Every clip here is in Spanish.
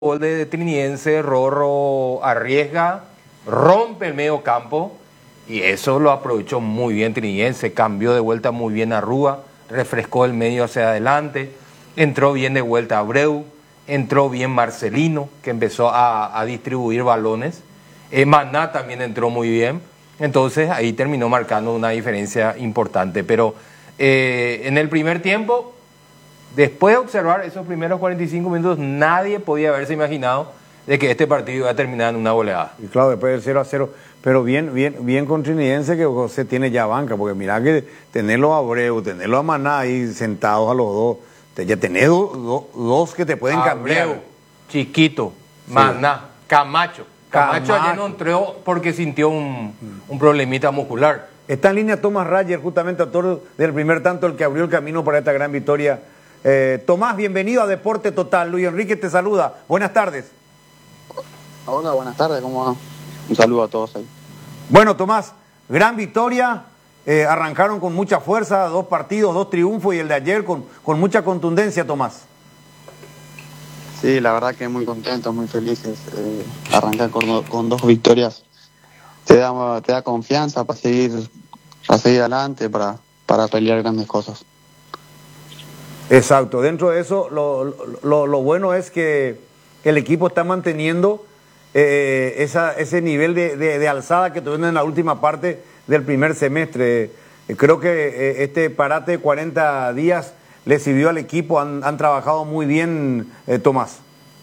gol de Trinidense, Rorro arriesga, rompe el medio campo y eso lo aprovechó muy bien Trinidense, cambió de vuelta muy bien a Rúa, refrescó el medio hacia adelante, entró bien de vuelta Abreu, entró bien Marcelino, que empezó a distribuir balones, Maná también entró muy bien, entonces ahí terminó marcando una diferencia importante, pero en el primer tiempo, después de observar esos primeros 45 minutos, nadie podía haberse imaginado de que este partido iba a terminar en una goleada. Y claro, después del 0-0, pero bien con Trinidense que José tiene ya banca, porque mirá que tenerlo a Abreu, tenerlo a Maná ahí sentados a los dos, ya tenés dos que te pueden cambiar. Abreu, Chiquito, Sí. Maná, Camacho ayer no entró porque sintió un problemita muscular. Está en línea Tomás Rayer, justamente autor del primer tanto, el que abrió el camino para esta gran victoria. Tomás, bienvenido a Deporte Total. Luis Enrique te saluda. Buenas tardes. Hola, buenas tardes, ¿cómo va? Un saludo a todos ahí. Bueno, Tomás, gran victoria. Arrancaron con mucha fuerza, 2 partidos, 2 triunfos y el de ayer con mucha contundencia, Tomás. Sí, la verdad que muy contentos, muy felices. Arrancar con 2 victorias te da confianza para seguir adelante, para pelear grandes cosas. Exacto, dentro de eso lo bueno es que el equipo está manteniendo ese nivel de alzada que tuvieron en la última parte del primer semestre. Creo que este parate de 40 días le sirvió al equipo, han trabajado muy bien, Tomás.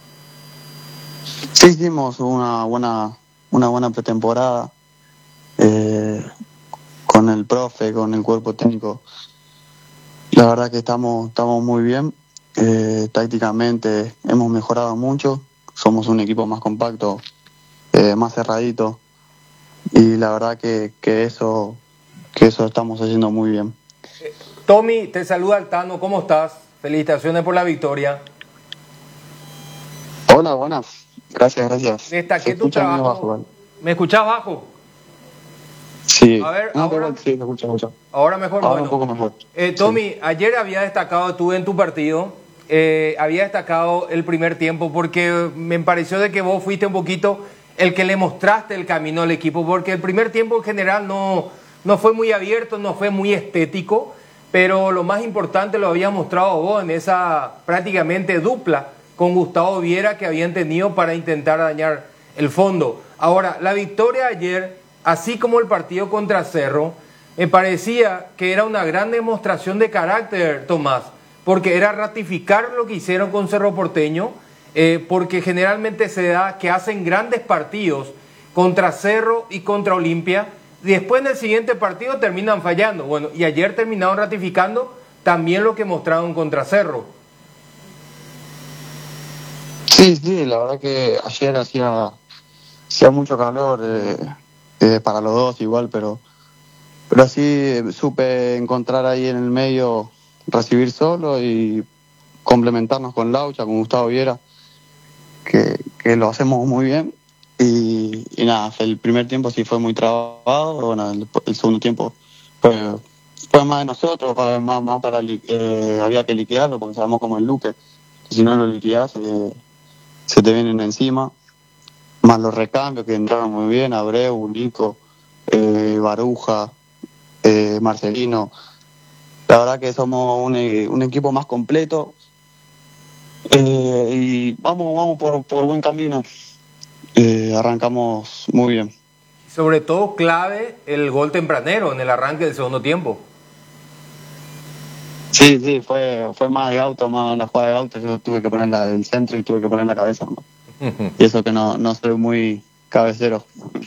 Sí, hicimos una buena pretemporada con el profe, con el cuerpo técnico. La verdad que estamos muy bien. Tácticamente hemos mejorado mucho. Somos un equipo más compacto, más cerradito. Y la verdad que eso estamos haciendo muy bien. Tommy, te saluda Altano, ¿cómo estás? Felicitaciones por la victoria. Hola, buenas. Gracias. Destaqué tu trabajo. Bajo, ¿vale? ¿Me escuchás bajo? Sí. A ver, no, ahora. Sí, me escucho. Ahora mejor. Ahora bueno. un poco mejor. Tommy, Sí. ayer había destacado tú en tu partido, había destacado el primer tiempo porque me pareció de que vos fuiste un poquito el que le mostraste el camino al equipo, porque el primer tiempo en general no fue muy abierto, no fue muy estético, pero lo más importante lo había mostrado vos en esa prácticamente dupla con Gustavo Viera que habían tenido para intentar dañar el fondo. Ahora, la victoria ayer, así como el partido contra Cerro, me parecía que era una gran demostración de carácter, Tomás, porque era ratificar lo que hicieron con Cerro Porteño, porque generalmente se da que hacen grandes partidos contra Cerro y contra Olimpia, y después en el siguiente partido terminan fallando. Bueno, y ayer terminaron ratificando también lo que mostraron contra Cerro. Sí, la verdad que ayer hacía mucho calor para los dos igual, pero así supe encontrar ahí en el medio, recibir solo y complementarnos con Laucha, con Gustavo Viera, que lo hacemos muy bien. Y nada, el primer tiempo sí fue muy trabado, bueno, el segundo tiempo fue más de nosotros, más para había que liquidarlo, porque sabemos como el Luque, que si no lo liquidas se te vienen encima, más los recambios que entraron muy bien, Abreu, Nico, Baruja, Marcelino. La verdad que somos un equipo más completo y vamos por buen camino. Arrancamos muy bien. Sobre todo clave el gol tempranero en el arranque del segundo tiempo. Sí, fue más de auto, más una jugada de auto. Yo tuve que poner el centro y tuve que poner la cabeza, ¿no? Y eso que no soy muy cabecero.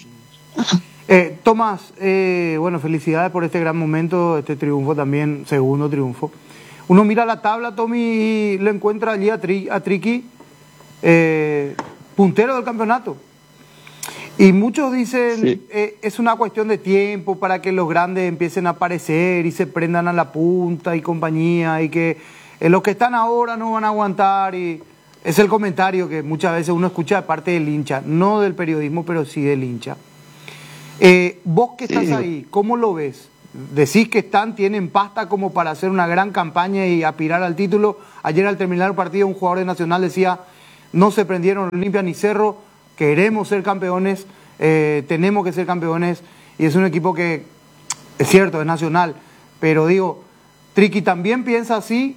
Tomás, bueno, felicidades por este gran momento, este triunfo también, segundo triunfo. Uno mira la tabla, Tommy, y le encuentra allí a Triqui, puntero del campeonato. Y muchos dicen, Sí. Es una cuestión de tiempo para que los grandes empiecen a aparecer y se prendan a la punta y compañía, y que los que están ahora no van a aguantar. Y es el comentario que muchas veces uno escucha de parte del hincha, no del periodismo, pero sí del hincha. Vos que estás ahí, ¿cómo lo ves? Decís que tienen pasta como para hacer una gran campaña y aspirar al título. Ayer al terminar el partido un jugador de Nacional decía, no se prendieron Olimpia ni Cerro, queremos ser campeones, tenemos que ser campeones, y es un equipo que, es cierto, es nacional, pero digo, Triqui también piensa así.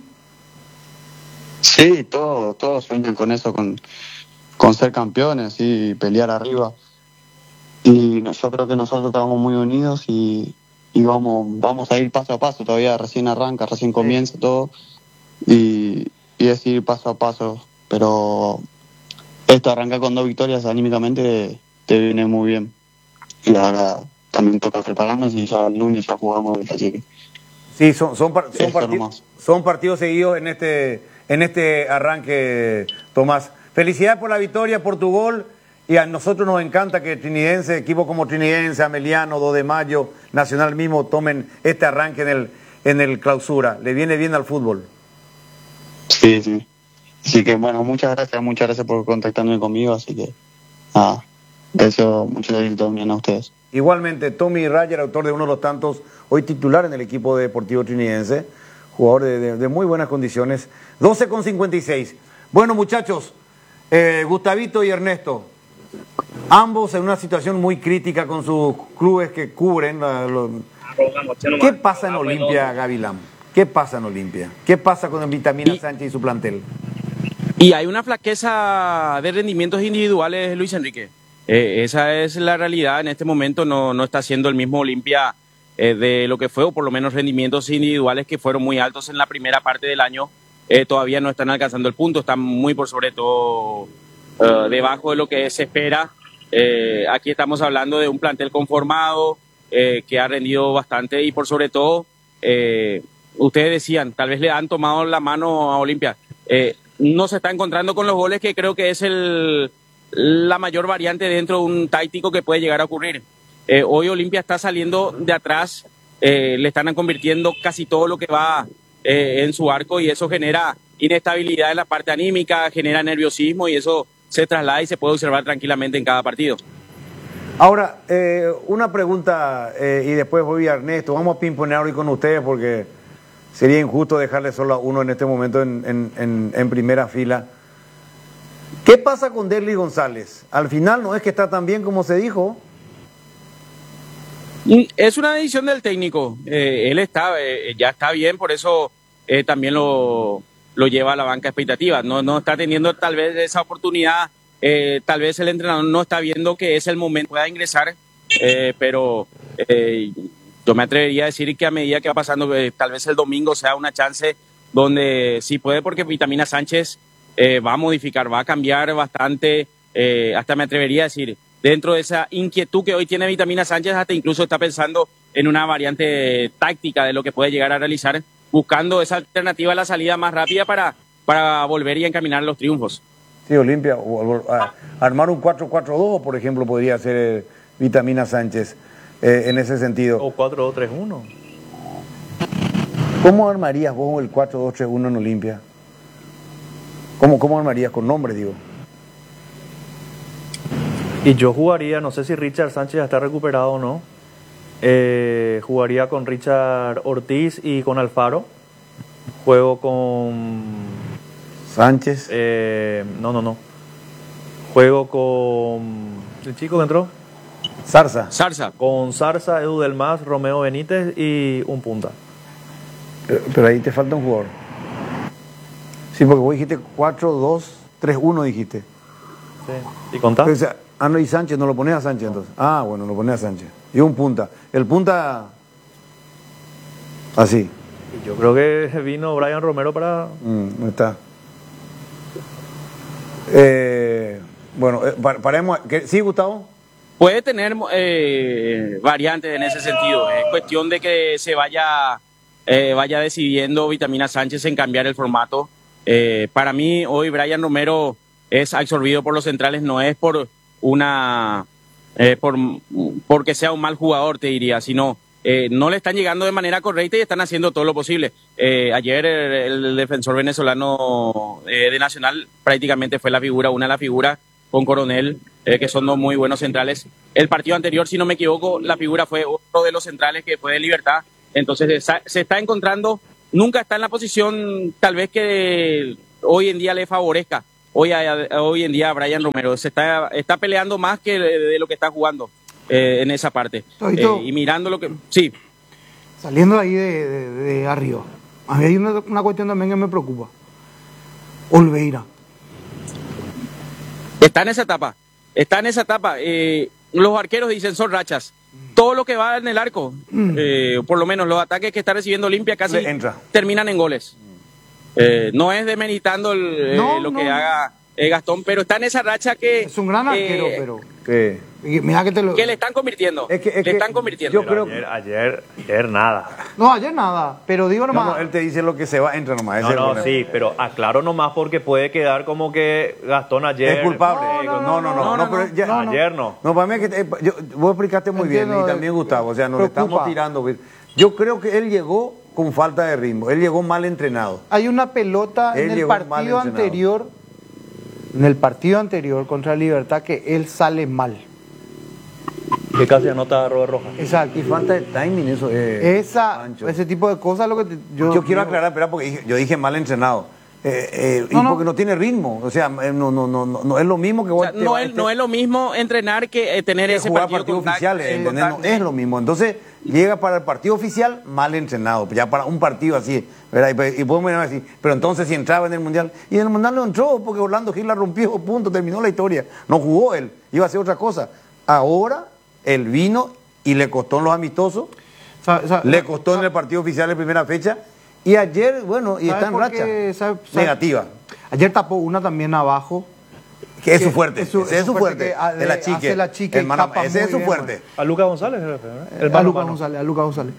Sí, todos sueñan con eso, con ser campeones y pelear arriba. Y yo creo que nosotros estamos muy unidos y vamos a ir paso a paso. Todavía recién arranca, recién comienza todo. Y es ir paso a paso. Pero esto arranca con 2 victorias anímicamente te viene muy bien. Y ahora también toca prepararnos y ya el lunes ya jugamos. Así que Sí, son partidos seguidos en este arranque, Tomás. Felicidades por la victoria, por tu gol. Y a nosotros nos encanta que Trinidense, equipos como Trinidense, Ameliano, 2 de Mayo, Nacional mismo tomen este arranque en el clausura. Le viene bien al fútbol. sí. Así que bueno, muchas gracias por contactarme conmigo. Así que eso, muchas gracias también a ustedes. Igualmente, Tommy Rayer, autor de uno de los tantos, hoy titular en el equipo deportivo trinidense, jugador de muy buenas condiciones. 12:56. Bueno, muchachos, Gustavito y Ernesto, ambos en una situación muy crítica con sus clubes que cubren. ¿Qué pasa en Olimpia, Gavilán? ¿Qué pasa en Olimpia? ¿Qué pasa con el Vitamina Sánchez y su plantel? Y hay una flaqueza de rendimientos individuales, Luis Enrique. Esa es la realidad. En este momento no está siendo el mismo Olimpia de lo que fue, o por lo menos rendimientos individuales que fueron muy altos en la primera parte del año. Todavía no están alcanzando el punto, están muy por sobre todo debajo de lo que se espera. Aquí estamos hablando de un plantel conformado que ha rendido bastante y por sobre todo, ustedes decían, tal vez le han tomado la mano a Olimpia. No se está encontrando con los goles, que creo que es la mayor variante dentro de un táctico que puede llegar a ocurrir. Hoy Olimpia está saliendo de atrás, le están convirtiendo casi todo lo que va en su arco y eso genera inestabilidad en la parte anímica, genera nerviosismo y eso se traslada y se puede observar tranquilamente en cada partido. Ahora, una pregunta y después voy a Ernesto. Vamos a pimponear hoy con ustedes porque sería injusto dejarle solo a uno en este momento en primera fila. ¿Qué pasa con Derly González? Al final no es que está tan bien como se dijo. Es una decisión del técnico. Él ya está bien, por eso también lo lleva a la banca expectativa. No está teniendo tal vez esa oportunidad. Tal vez el entrenador no está viendo que es el momento pueda ingresar, pero yo me atrevería a decir que a medida que va pasando, tal vez el domingo sea una chance donde sí puede, porque Vitamina Sánchez va a modificar, va a cambiar bastante, hasta me atrevería a decir, dentro de esa inquietud que hoy tiene Vitamina Sánchez, hasta incluso está pensando en una variante táctica de lo que puede llegar a realizar, buscando esa alternativa a la salida más rápida para volver y encaminar los triunfos. Sí, Olimpia, armar un 4-4-2, por ejemplo, podría ser Vitamina Sánchez en ese sentido. O 4-2-3-1. ¿Cómo armarías vos el 4-2-3-1 en Olimpia? ¿Cómo armarías? Con nombres, digo. Y yo jugaría, no sé si Richard Sánchez ya está recuperado o no. Jugaría con Richard Ortiz y con Alfaro. Juego con Sánchez. No. Juego con el chico que entró. Zarza. Con Zarza, Edu Del Mas, Romeo Benítez y un punta. Pero ahí te falta un jugador. Sí, porque vos dijiste 4-2-3-1 dijiste. Sí. ¿Y contás? O sea, no, y Sánchez, no lo pones a Sánchez entonces. Ah, bueno, lo pones a Sánchez. Y un punta. El punta... Así. Yo creo que vino Brian Romero para... No está. Bueno, paremos. ¿Sí, Gustavo? Puede tener variantes en ese sentido. Es cuestión de que se vaya decidiendo Vitamina Sánchez en cambiar el formato. Para mí, hoy Brian Romero es absorbido por los centrales, no es por porque sea un mal jugador, te diría, sino no le están llegando de manera correcta y están haciendo todo lo posible. Ayer el defensor venezolano de Nacional prácticamente fue una de las figuras con Coronel, que son dos muy buenos centrales. El partido anterior, si no me equivoco, la figura fue otro de los centrales que fue de Libertad. Entonces se está encontrando, nunca está en la posición tal vez que hoy en día le favorezca, hoy en día Brian Romero. Se está peleando más que de lo que está jugando en esa parte. Y mirando lo que... Sí. Saliendo ahí de arriba, a mí hay una cuestión también que me preocupa. Olveira. Está en esa etapa. Los arqueros dicen son rachas. Todo lo que va en el arco, por lo menos los ataques que está recibiendo Olimpia casi terminan en goles. No es demeritando lo que haga Gastón, pero está en esa racha que... Es un gran arquero, pero... Mira que le están convirtiendo. Le están convirtiendo. Yo creo que ayer nada. No, ayer nada, pero digo nomás... No, él te dice lo que se va, entra nomás. No, sí, pero aclaro nomás porque puede quedar como que Gastón ayer... Es culpable. Ayer no. No, para mí es que... vos explicaste muy bien, y también Gustavo, o sea, nos estamos tirando. Yo creo que él llegó con falta de ritmo, él llegó mal entrenado. Hay una pelota en el partido anterior contra Libertad que él sale mal. Que casi anota Robert Rojas. Exacto. Y falta de timing, eso ese tipo de cosas lo que yo quiero aclarar, espera, porque yo dije mal entrenado. Porque no tiene ritmo, o sea, no es lo mismo que vos... No es lo mismo entrenar que tener ese jugar partidos oficiales, no es lo mismo. Entonces, llega para el partido oficial mal entrenado, ya para un partido así, ¿verdad? Y podemos decir, pero entonces si entraba en el Mundial, y en el Mundial no entró porque Orlando Gil la rompió, punto, terminó la historia. No jugó él, iba a hacer otra cosa. Ahora, él vino y le costó en los amistosos, le costó en el partido oficial en primera fecha, y ayer, bueno, y está en racha negativa. Ayer tapó una también abajo. Que es su fuerte, ese es su fuerte, de la chique. Hermano, ese es su fuerte. A Lucas González, a Lucas González.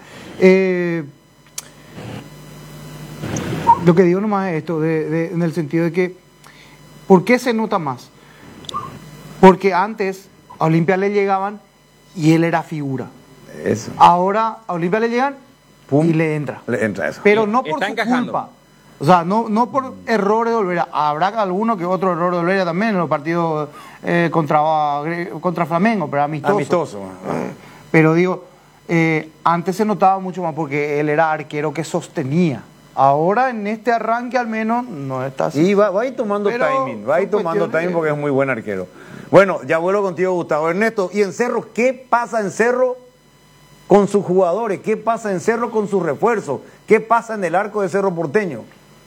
Lo que digo nomás es esto, en el sentido de que, ¿por qué se nota más? Porque antes a Olimpia le llegaban y él era figura. Eso. Ahora a Olimpia le llegan y le entra. Le entra eso. Pero no por su culpa. O sea, no por errores de Olvera. Habrá alguno que otro error de Olvera también en los partidos contra Flamengo, pero amistoso. Pero digo, antes se notaba mucho más porque él era arquero que sostenía. Ahora en este arranque al menos no está así. Y va a ir tomando timing, porque es muy buen arquero. Bueno, ya vuelvo contigo, Gustavo. Ernesto, ¿y en Cerro qué pasa en Cerro con sus jugadores? ¿Qué pasa en Cerro con sus refuerzos? ¿Qué pasa en el arco de Cerro Porteño?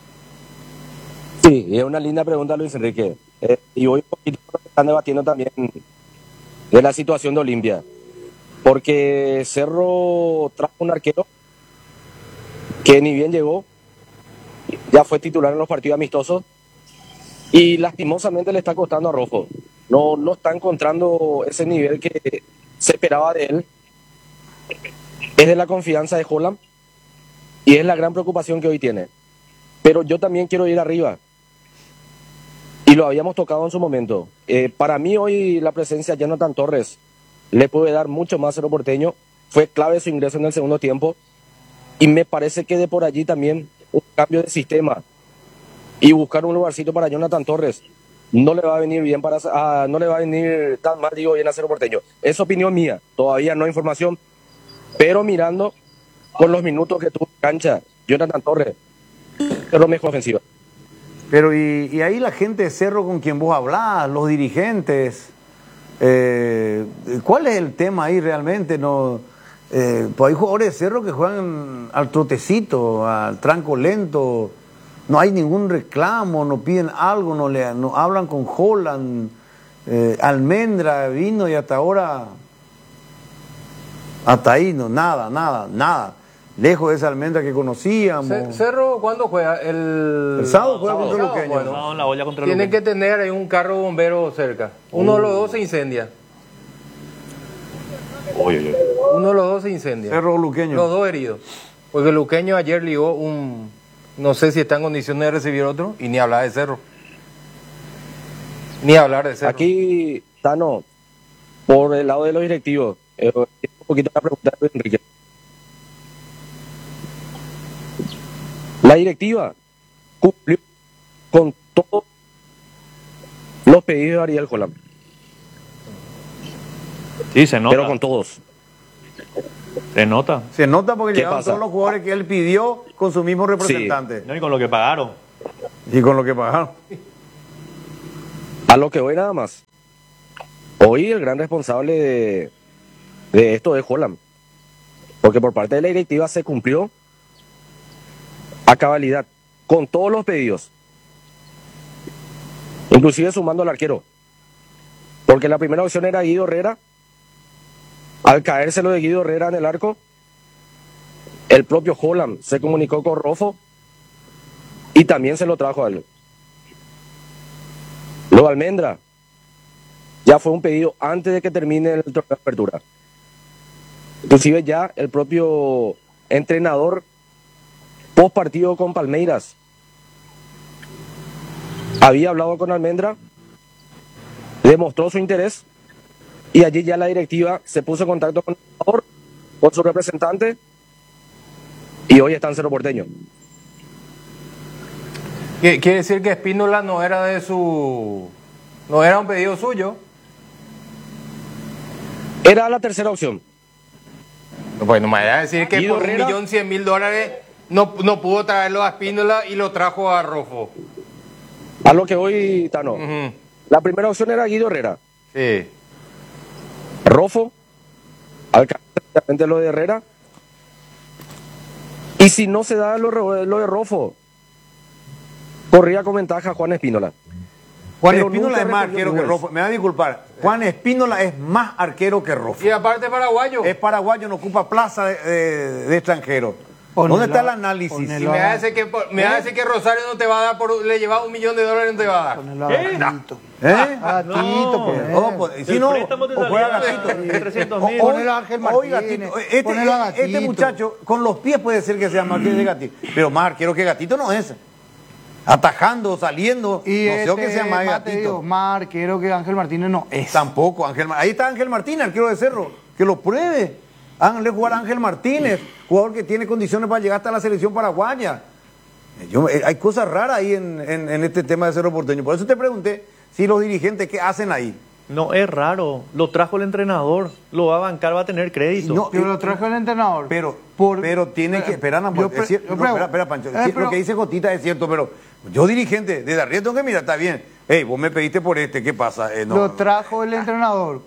Sí, es una linda pregunta, Luis Enrique. Y hoy un poquito están debatiendo también de la situación de Olimpia. Porque Cerro trajo un arquero que ni bien llegó, ya fue titular en los partidos amistosos y lastimosamente le está costando a Rojo. No está encontrando ese nivel que se esperaba de él. Es de la confianza de Holland y es la gran preocupación que hoy tiene. Pero yo también quiero ir arriba. Y lo habíamos tocado en su momento. Para mí hoy la presencia de Jonathan Torres le puede dar mucho más a Cerro Porteño. Fue clave su ingreso en el segundo tiempo. Y me parece que de por allí también un cambio de sistema y buscar un lugarcito para Jonathan Torres no le va a venir bien no le va a venir tan mal, bien a Cerro Porteño. Es opinión mía. Todavía no hay información. Pero mirando con los minutos que tuvo en cancha Jonathan Torres, Cerro mejor ofensiva. Pero y ahí la gente de Cerro con quien vos hablás, los dirigentes, ¿cuál es el tema ahí realmente? Pues hay jugadores de Cerro que juegan al trotecito, al tranco lento, no hay ningún reclamo, no piden algo, no hablan con Holland, Almendra vino y hasta ahora, hasta ahí nada. Lejos de esa Almendra que conocíamos. ¿Cerro cuándo juega? El sábado juega contra Luqueño. Bueno, No, en la olla contra tiene Luqueño. que tener ahí un carro bombero cerca. Uno de los dos se incendia. Uno de los dos se incendia. Cerro Luqueño. Los dos heridos. Porque Luqueño ayer ligó no sé si está en condiciones de recibir otro, y ni hablar de Cerro. Ni hablar de Cerro. Aquí, Tano, por el lado de los directivos, un poquito la pregunta de Enrique. La directiva cumplió con todos los pedidos de Ariel Holland. Sí, se nota. Pero con todos. Se nota. Se nota porque ¿Qué llegaron pasa? todos los jugadores que él pidió con su mismo representante. No, y con lo que pagaron. Y con lo que pagaron. A lo que voy nada más. Hoy el gran responsable de esto es Holland. Porque por parte de la directiva se cumplió a cabalidad con todos los pedidos. Inclusive sumando al arquero. Porque la primera opción era Guido Herrera. Al caerse lo de Guido Herrera en el arco, el propio Holland se comunicó con Rofo y también se lo trajo a él. Lo de Almendra ya fue un pedido antes de que termine el torneo de apertura. Inclusive ya el propio entrenador post partido con Palmeiras había hablado con Almendra, demostró su interés y allí ya la directiva se puso en contacto con el jugador, con su representante, y hoy está en Cerro Porteño. Quiere decir que Espínola no era no era un pedido suyo. Era la tercera opción. Bueno, me va a decir que Guido por Herrera, $1.100.000 no pudo traerlo a Espínola y lo trajo a Rofo. A lo que hoy, Tano. Ujú. La primera opción era Guido Herrera. Sí. Rofo, alcanzó lo de Herrera. Y si no se da lo de Rofo, corría con ventaja Juan Espínola. Juan Pero Espínola nunca es más recorrió arquero que Nubes. Rofo. Me va a disculpar. Juan Espínola es más arquero que Rofo. Y aparte paraguayo. Es paraguayo, no ocupa plaza de extranjero. Ponelo, ¿Dónde está el análisis? Y ponelo. me va a decir que Rosario no te va a dar le lleva $1 millón, no te va a dar. Ponelo a Gatito. ¿Eh? A Gatito, No. ponelo. Oh, pues, si El no, préstamo te o juega salía Gatito. de 300.000. Ponelo a Ángel Hoy Martínez. Gatito, Ponelo a este Gatito. muchacho con los pies puede ser que sea más que de Gatito, pero más arquero que Gatito no es. Atajando, saliendo, Y no sé que sea más más te digo, Gatito. más arquero que Ángel Martínez no es. Tampoco, ahí está Ángel Martínez, arquero de Cerro, que lo pruebe. Háganle jugar a Ángel Martínez, jugador que tiene condiciones para llegar hasta la selección paraguaya. Hay cosas raras ahí en este tema de Cerro Porteño. Por eso te pregunté si los dirigentes, ¿qué hacen ahí? No es raro, lo trajo el entrenador, lo va a bancar, va a tener crédito. No, Pero lo trajo el entrenador. Pero tiene que... Espera, no, Yo es cierto, no, espera, Pancho. Sí, lo que dice Jotita es cierto, pero yo dirigente, desde arriba tengo que mirar, está bien. Hey, vos me pediste por ¿qué pasa? No. Lo trajo el entrenador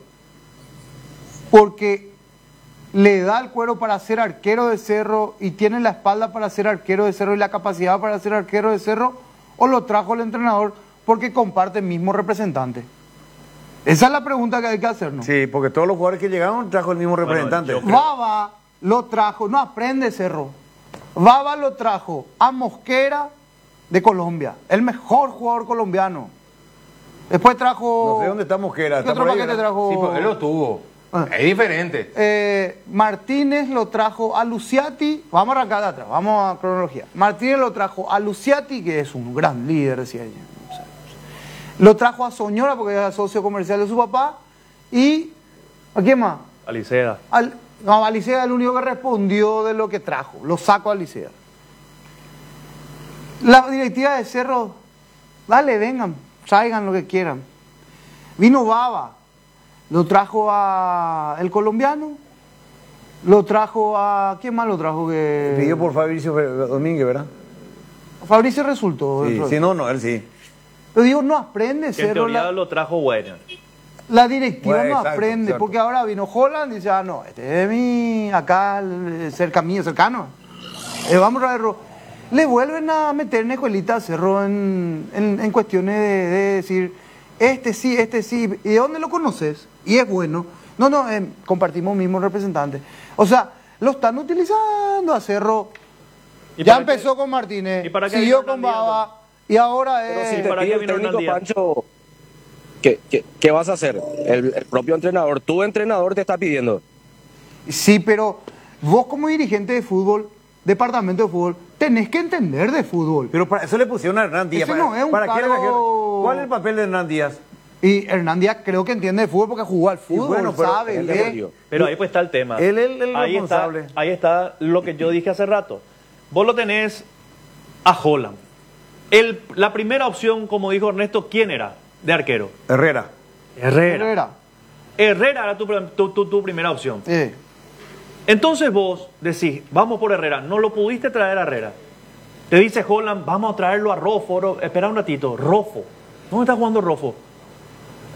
porque le da el cuero para ser arquero de Cerro y tiene la espalda para ser arquero de Cerro y la capacidad para ser arquero de Cerro, o lo trajo el entrenador porque comparte el mismo representante. Esa es la pregunta que hay que hacernos. Sí, porque todos los jugadores que llegaron trajo el mismo representante. yo creo- Baba lo trajo, no aprende Cerro. Baba lo trajo a Mosquera de Colombia, el mejor jugador colombiano. Después trajo... No sé dónde está Mosquera. ¿Qué está otro por ahí, paquete ¿verdad? trajo? Sí, pues él lo tuvo. Ah. Es diferente. Martínez lo trajo a Luciati, vamos a arrancar de atrás, vamos a cronología. Martínez lo trajo a Luciati, que es un gran líder, decía ella. O sea, lo trajo a Soñora, porque era socio comercial de su papá, y ¿a quién más? Aliceda. No, a Licea es el único que respondió de lo que trajo, lo saco a Licea. La directiva de Cerro, dale, vengan, traigan lo que quieran. Vino Baba, lo trajo a el colombiano, lo trajo a... ¿Quién más lo trajo? Que... Pidió por Fabricio Domínguez, ¿verdad? Fabricio resultó. Sí, no, él sí. Pero digo, no aprende Que en Cerro. teoría lo trajo Werner. La directiva Bueno, no exacto, aprende, exacto. porque ahora vino Holland y dice, ah, no, este es mi, acá, cerca mío, cercano. Vamos a verlo. Le vuelven a meter en escuelita a Cerro en cuestiones de decir, este sí, ¿y de dónde lo conoces? Y es bueno. No, compartimos mismo representante. O sea, lo están utilizando a Cerro. ¿Y Ya para qué- empezó con Martínez, ¿Y para qué siguió vino con Hernán Díaz, Baba, y ahora Pero es... si te ¿para pide qué el vino técnico, Hernán Díaz? Pancho, ¿qué vas a hacer? El propio entrenador, tu entrenador te está pidiendo. Sí, pero vos como dirigente de fútbol, departamento de fútbol, tenés que entender de fútbol. Pero para eso le pusieron a Hernán Díaz. Ese no es un ¿Para qué le cargo- trajeron? ¿Cuál es el papel de Hernán Díaz? Y Hernán Díaz creo que entiende de fútbol porque jugó al fútbol, bueno, pero sabe, él lee. devolvió. Pero ahí pues está el tema. Él es el ahí responsable. ahí está lo que yo dije hace rato. Vos lo tenés a Holland. La primera opción, como dijo Ernesto, ¿quién era de arquero? Herrera. Herrera era tu primera opción. Entonces vos decís, vamos por Herrera. No lo pudiste traer a Herrera. Te dice Holland, vamos a traerlo a Rofo. Espera un ratito, Rofo. ¿Dónde está jugando Rofo?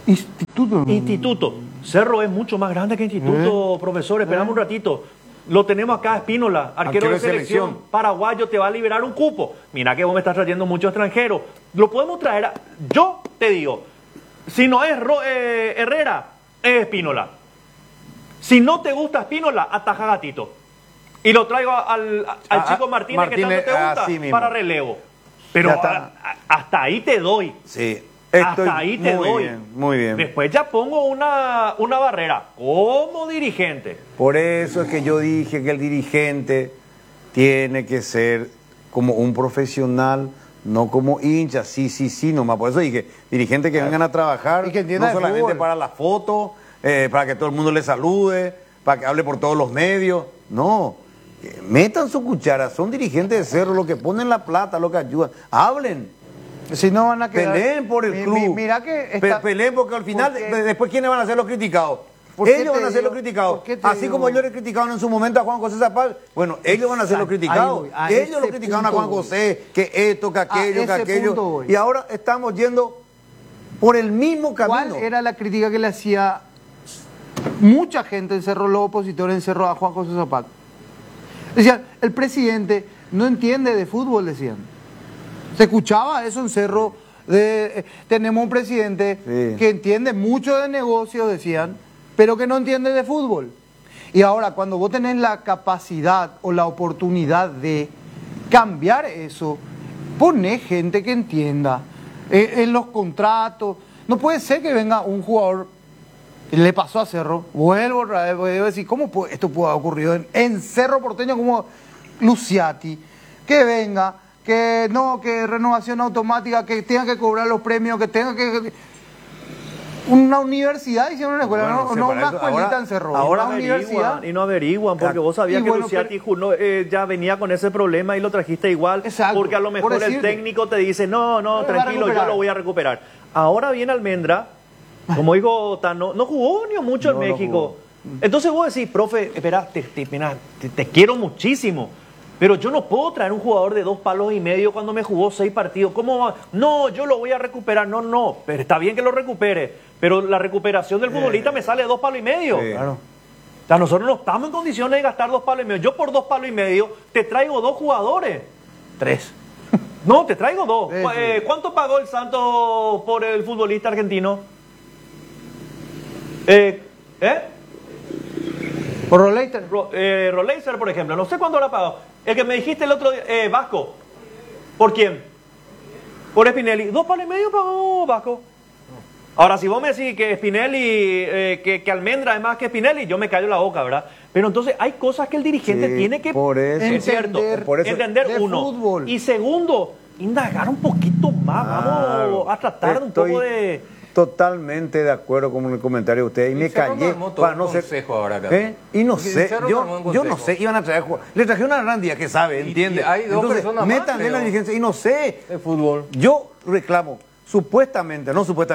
Instituto. Cerro es mucho más grande que Instituto, profesor. Esperamos un ratito. Lo tenemos acá, Espínola, arquero de selección paraguayo, te va a liberar un cupo. Mira que vos me estás trayendo mucho extranjero. Lo podemos traer. Yo te digo, si no es Herrera, es Espínola. Si no te gusta Espínola, ataja Gatito. Y lo traigo al chico Martínez, que tanto te gusta, para relevo. Pero hasta ahí te doy. Sí. Hasta ahí te doy. Bien, muy bien. Después ya pongo una barrera como dirigente. Por eso es que yo dije que el dirigente tiene que ser como un profesional, no como hincha. Sí, nomás. Por eso dije, dirigente que vengan a trabajar, y que no solamente fútbol. para la foto, para que todo el mundo le salude, para que hable por todos los medios. No, metan su cuchara. Son dirigentes de Cerro, los que ponen la plata, los que ayudan. Hablen. Si no van a quedar... Peleen por el club. Mira que Peleen porque al final, después, ¿quiénes van a ser los criticados? Ellos van a ser los criticados. Así como ellos le criticaron en su momento a Juan José Zapal, bueno, ellos van a ser los criticados. Ellos lo criticaron a Juan José, que esto, que aquello, que aquello. Y ahora estamos yendo por el mismo camino. ¿Cuál era la crítica que le hacía mucha gente en Cerro, los opositores en Cerro, a Juan José Zapal? Decían, el presidente no entiende de fútbol, decían. Se escuchaba eso en Cerro, tenemos un presidente que entiende mucho de negocios, decían, pero que no entiende de fútbol. Y ahora, cuando vos tenés la capacidad o la oportunidad de cambiar eso, ponés gente que entienda en los contratos. No puede ser que venga un jugador, le pasó a Cerro, vuelvo a decir, ¿cómo esto puede haber ocurrido en Cerro Porteño como Luciati? Que venga... que no, que renovación automática, que tenga que cobrar los premios, que tenga que... Una universidad hicieron una escuela, no una escuelita en Cerro. Ahora una universidad. Y no averiguan, porque vos sabías que Luciati ya venía con ese problema y lo trajiste igual. Exacto, porque a lo mejor el técnico te dice, no, tranquilo, yo lo voy a recuperar. Ahora viene Almendra, como dijo Tano, no jugó ni mucho en México. Entonces vos decís, profe, espera, te quiero muchísimo. Pero yo no puedo traer un jugador de 2 palos y medio cuando me jugó 6 partidos. ¿Cómo va? No, yo lo voy a recuperar. No, pero está bien que lo recupere. Pero la recuperación del futbolista me sale de 2 palos y medio. Claro. O sea, nosotros no estamos en condiciones de gastar 2 palos y medio. Yo por 2 palos y medio te traigo 2 jugadores. 3. No, te traigo 2. ¿Cuánto pagó el Santos por el futbolista argentino? Por Roleiser. Roleiser, por ejemplo. No sé cuánto habrá pagado. El que me dijiste el otro día, Vasco. ¿Por quién? Por Spinelli. 2 palos y medio pagó Vasco. Ahora, si vos me decís que Spinelli, que Almendra es más que Spinelli, yo me callo la boca, ¿verdad? Pero entonces hay cosas que el dirigente tiene que entender uno. Fútbol. Y segundo, indagar un poquito más. Vamos a tratar un poco de... Totalmente de acuerdo con el comentario de usted. Y me callé para no ser... ahora acá. Y no sé, yo no sé, iban a traer... Le traje una grandía que sabe, ¿entiende? Hay dos entonces, personas metan en la dirigencia y no sé. El fútbol. Yo reclamo, supuestamente,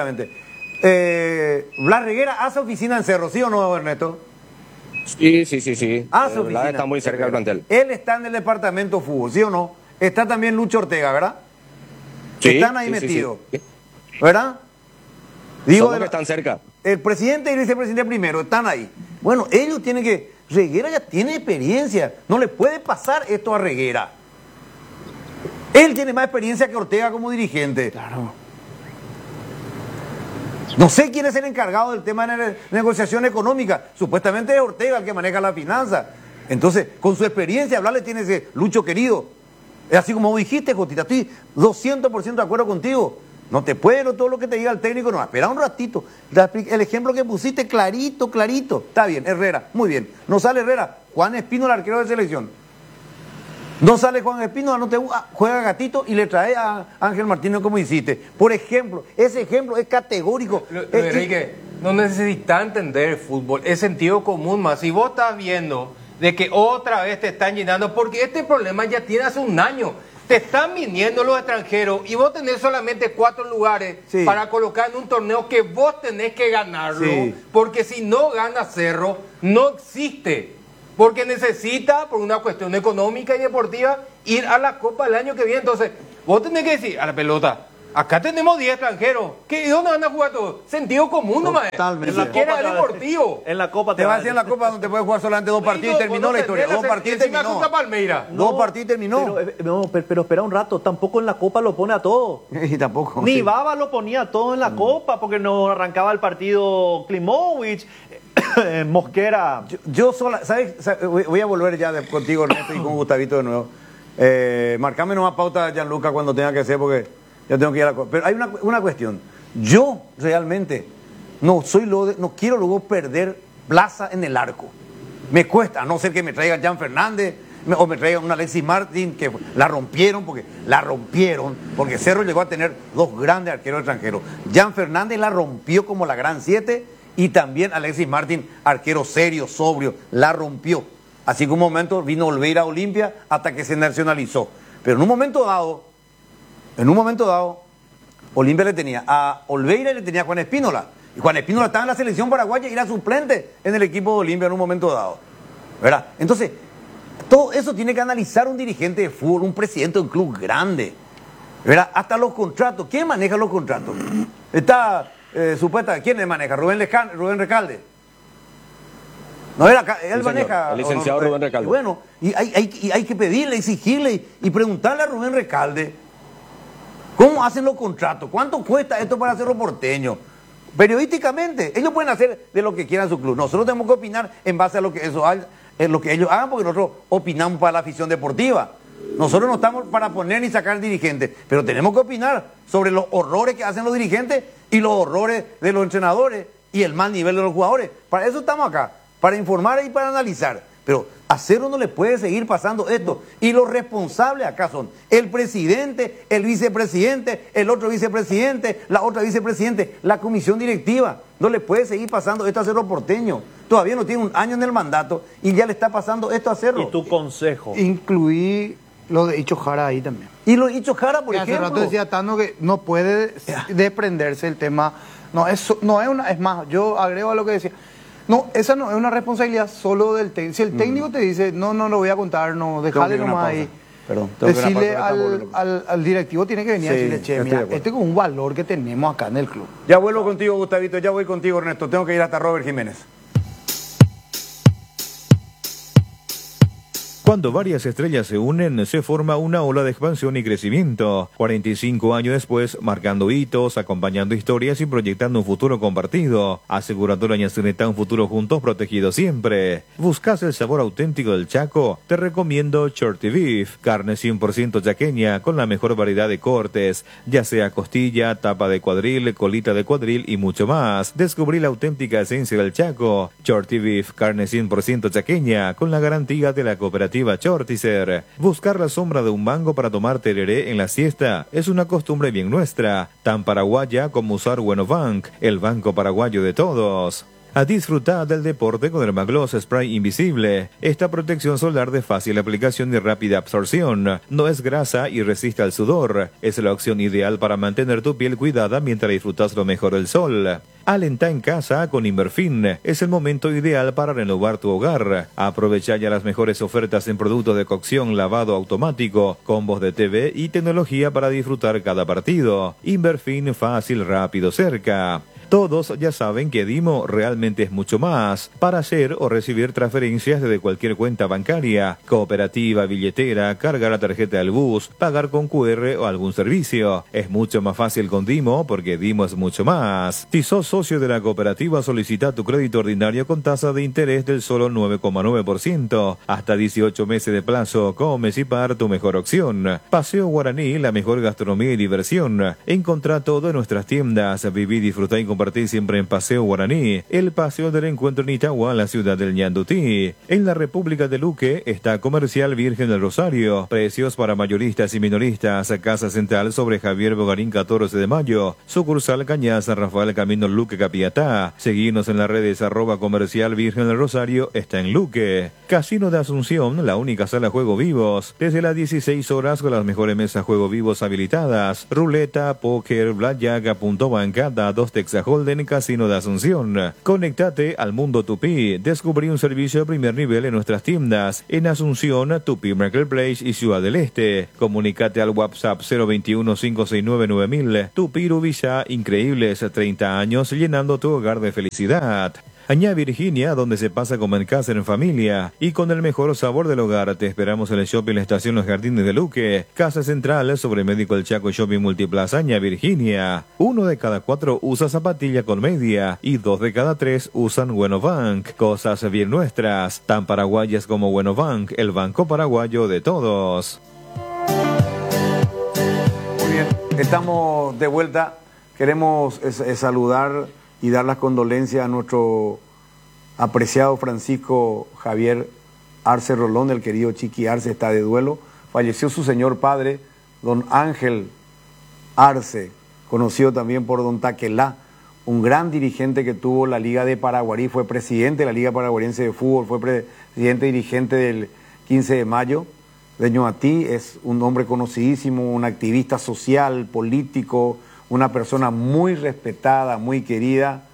Blas Reguera hace oficina en Cerro, ¿sí o no, Ernesto? Sí. Hace oficina. Está muy cerca del plantel. Él está en el departamento fútbol, ¿sí o no? Está también Lucho Ortega, ¿verdad? Sí, están ahí metidos, ¿verdad? Digo, que están cerca. El presidente y el vicepresidente primero están ahí. Bueno, ellos tienen que... Reguera ya tiene experiencia. No le puede pasar esto a Reguera. Él tiene más experiencia que Ortega como dirigente. Claro. No sé quién es el encargado del tema de negociación económica. Supuestamente es Ortega el que maneja la finanza. Entonces, con su experiencia, hablarle tiene ese Lucho querido. Es así como vos dijiste, Jotita. Estoy 200% de acuerdo contigo. No te puede todo lo que te diga el técnico, no, espera un ratito. El ejemplo que pusiste, clarito. Está bien, Herrera, muy bien. No sale Herrera, Juan Espino, el arquero de selección. No sale Juan Espino, juega Gatito y le trae a Ángel Martínez como hiciste. Por ejemplo, ese ejemplo es categórico. Enrique, no necesitas entender el fútbol, es sentido común más. Si vos estás viendo de que otra vez te están llenando, porque este problema ya tiene hace un año. Te están viniendo los extranjeros y vos tenés solamente 4 lugares para colocar en un torneo que vos tenés que ganarlo, porque si no gana Cerro, no existe, porque necesita, por una cuestión económica y deportiva, ir a la Copa el año que viene. Entonces, vos tenés que decir a la pelota, Acá tenemos 10 extranjeros. ¿Qué, ¿Dónde van a jugar todos? Sentido común nomás. Totalmente. Ni siquiera es deportivo. En la Copa Te va a decir en la Copa donde te puedes jugar solamente 2 partidos y terminó la historia. 2 partidos y terminó. Palmeira. 2 partidos y terminó. Pero espera un rato, tampoco en la Copa lo pone a todo. Y tampoco. Ni sí. Baba lo ponía todo en la Copa porque no arrancaba el partido Klimovic, Mosquera. Yo sola, ¿sabes? Voy a volver ya contigo, Ernesto, y con Gustavito de nuevo. Marcame nomás pauta, Gianluca, cuando tenga que ser, porque ya tengo que ir a la... Pero hay una cuestión. Yo realmente no quiero luego perder plaza en el arco. Me cuesta, a no ser que me traigan Jan Fernández o me traigan un Alexis Martín, que la rompieron, porque Cerro llegó a tener 2 grandes arqueros extranjeros. Jan Fernández la rompió como la gran 7 y también Alexis Martín, arquero serio, sobrio, la rompió. Así que un momento vino Olveira a Olimpia hasta que se nacionalizó. Pero en un momento dado, Olimpia le tenía a Olveira y le tenía a Juan Espínola. Y Juan Espínola estaba en la selección paraguaya y era suplente en el equipo de Olimpia en un momento dado. ¿Verdad? Entonces, todo eso tiene que analizar un dirigente de fútbol, un presidente de un club grande. ¿Verdad? Hasta los contratos. ¿Quién maneja los contratos? Está ¿quién le maneja? Rubén Recalde. No era él, Sí, maneja. señor. El licenciado Rubén Recalde. Y bueno, y hay que pedirle, exigirle y preguntarle a Rubén Recalde cómo hacen los contratos, cuánto cuesta esto para Cerro Porteño. Periodísticamente, ellos pueden hacer de lo que quieran su club. Nosotros tenemos que opinar en base a lo que ellos hagan, porque nosotros opinamos para la afición deportiva. Nosotros no estamos para poner ni sacar dirigentes, pero tenemos que opinar sobre los horrores que hacen los dirigentes y los horrores de los entrenadores y el mal nivel de los jugadores. Para eso estamos acá, para informar y para analizar. Pero a Cerro no le puede seguir pasando esto. Y los responsables acá son el presidente, el vicepresidente, el otro vicepresidente, la otra vicepresidente, la comisión directiva. No le puede seguir pasando esto a Cerro Porteño. Todavía no tiene un año en el mandato y ya le está pasando esto a Cerro. ¿Y tu consejo? Incluí lo de Icho Jara ahí también. Y lo de Icho Jara, por ejemplo. Hace rato decía Tano que no puede desprenderse el tema. No, eso no es una. Es más, yo agrego a lo que decía. No, esa no es una responsabilidad solo del técnico. Si el técnico te dice, no lo voy a contar, no, déjale nomás ahí. Perdón, decirle al directivo tiene que venir a decirle, che, mira, este es un valor que tenemos acá en el club. Ya vuelvo contigo, Gustavito, ya voy contigo, Ernesto. Tengo que ir hasta Robert Jiménez. Cuando varias estrellas se unen, se forma una ola de expansión y crecimiento. 45 años después, marcando hitos, acompañando historias y proyectando un futuro compartido. Aseguradora Ñacineta, un futuro juntos, protegido siempre. ¿Buscas el sabor auténtico del Chaco? Te recomiendo Shorty Beef, carne 100% chaqueña, con la mejor variedad de cortes, ya sea costilla, tapa de cuadril, colita de cuadril y mucho más. Descubrí la auténtica esencia del Chaco. Shorty Beef, carne 100% chaqueña, con la garantía de la cooperativa Chortizer. Buscar la sombra de un mango para tomar tereré en la siesta es una costumbre bien nuestra, tan paraguaya como usar Bueno Bank, el banco paraguayo de todos. A disfrutar del deporte con Dermagloss Spray Invisible. Esta protección solar de fácil aplicación y rápida absorción. No es grasa y resiste al sudor. Es la opción ideal para mantener tu piel cuidada mientras disfrutas lo mejor del sol. Alenta en casa con Inverfin. Es el momento ideal para renovar tu hogar. Aprovecha ya las mejores ofertas en productos de cocción, lavado automático, combos de TV y tecnología para disfrutar cada partido. Inverfin, fácil, rápido, cerca. Todos ya saben que Dimo realmente es mucho más. Para hacer o recibir transferencias desde cualquier cuenta bancaria, cooperativa, billetera, cargar la tarjeta del bus, pagar con QR o algún servicio. Es mucho más fácil con Dimo porque Dimo es mucho más. Si sos socio de la cooperativa, solicita tu crédito ordinario con tasa de interés del solo 9,9%. Hasta 18 meses de plazo. Comecipar, tu mejor opción. Paseo Guaraní, la mejor gastronomía y diversión. Encontrá todo en nuestras tiendas. Viví, disfrutá y compartí siempre en Paseo Guaraní, el paseo del encuentro en Itagua, la ciudad del Ñandutí. En la República de Luque está Comercial Virgen del Rosario. Precios para mayoristas y minoristas. Casa Central sobre Javier Bogarín 14 de mayo. Sucursal Cañaza, Rafael Camino Luque Capiatá. Seguinos en las redes @Comercial Virgen del Rosario, está en Luque. Casino de Asunción, la única sala juego vivos. Desde las 16 horas con las mejores mesas juego vivos habilitadas. Ruleta, póker, blackjack, punto banca, dados, texajo Golden Casino de Asunción. Conéctate al mundo Tupí. Descubrí un servicio de primer nivel en nuestras tiendas en Asunción, Tupí Marketplace y Ciudad del Este. Comunícate al WhatsApp 021-569-9000. Tupí Rubilla, increíbles 30 años llenando tu hogar de felicidad. Añá Virginia, donde se pasa como en casa en familia y con el mejor sabor del hogar. Te esperamos en el Shopping La Estación Los Jardines de Luque, Casa Central sobre Médico El Chaco Shopping Multiplaza Añá Virginia. 1 de cada 4 usa zapatilla con media y 2 de cada 3 usan Bueno Bank. Cosas bien nuestras, tan paraguayas como Bueno Bank, el banco paraguayo de todos. Muy bien, estamos de vuelta. Queremos saludar y dar las condolencias a nuestro apreciado Francisco Javier Arce Rolón, el querido Chiqui Arce, está de duelo. Falleció su señor padre, don Ángel Arce, conocido también por don Taquelá, un gran dirigente que tuvo la Liga de Paraguarí, fue presidente de la Liga Paraguarense de Fútbol, fue presidente dirigente del 15 de mayo de Ñuatí, es un hombre conocidísimo, un activista social, político, una persona muy respetada, muy querida,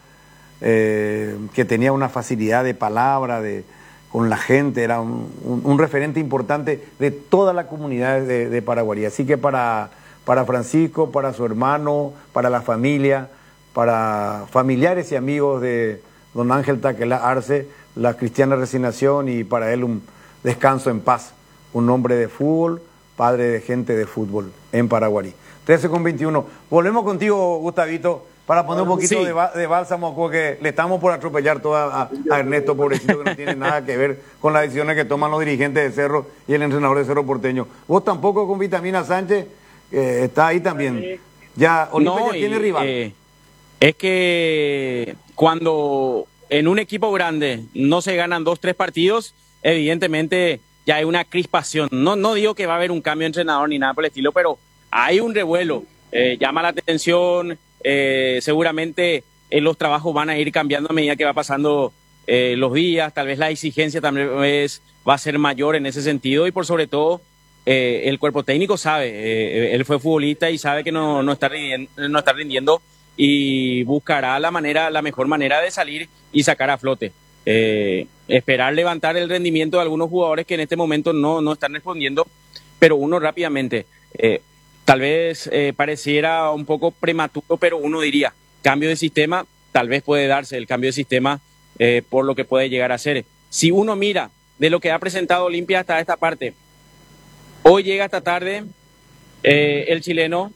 que tenía una facilidad de palabra con la gente, era un referente importante de toda la comunidad de Paraguarí. Así que para Francisco, para su hermano, para la familia, para familiares y amigos de don Ángel Taquelá Arce, la cristiana resignación y para él un descanso en paz. Un hombre de fútbol, padre de gente de fútbol en Paraguarí. 13:21. Volvemos contigo, Gustavito, para poner un poquito de bálsamo, porque le estamos por atropellar todo a Ernesto, pobrecito, que no tiene nada que ver con las decisiones que toman los dirigentes de Cerro y el entrenador de Cerro Porteño. Vos tampoco con Vitamina Sánchez, está ahí también. Ya Olimpia ya tiene rival. Es que cuando en un equipo grande no se ganan 2-3 partidos, evidentemente ya hay una crispación. No digo que va a haber un cambio de entrenador ni nada por el estilo, pero hay un revuelo, llama la atención, seguramente los trabajos van a ir cambiando a medida que va pasando los días, tal vez la exigencia también va a ser mayor en ese sentido y por sobre todo el cuerpo técnico sabe, él fue futbolista y sabe que no está rindiendo y buscará la mejor manera de salir y sacar a flote. Esperar levantar el rendimiento de algunos jugadores que en este momento no están respondiendo, pero uno rápidamente... Tal vez pareciera un poco prematuro, pero uno diría, cambio de sistema, tal vez puede darse el cambio de sistema por lo que puede llegar a ser. Si uno mira de lo que ha presentado Olimpia hasta esta parte, hoy llega esta tarde el chileno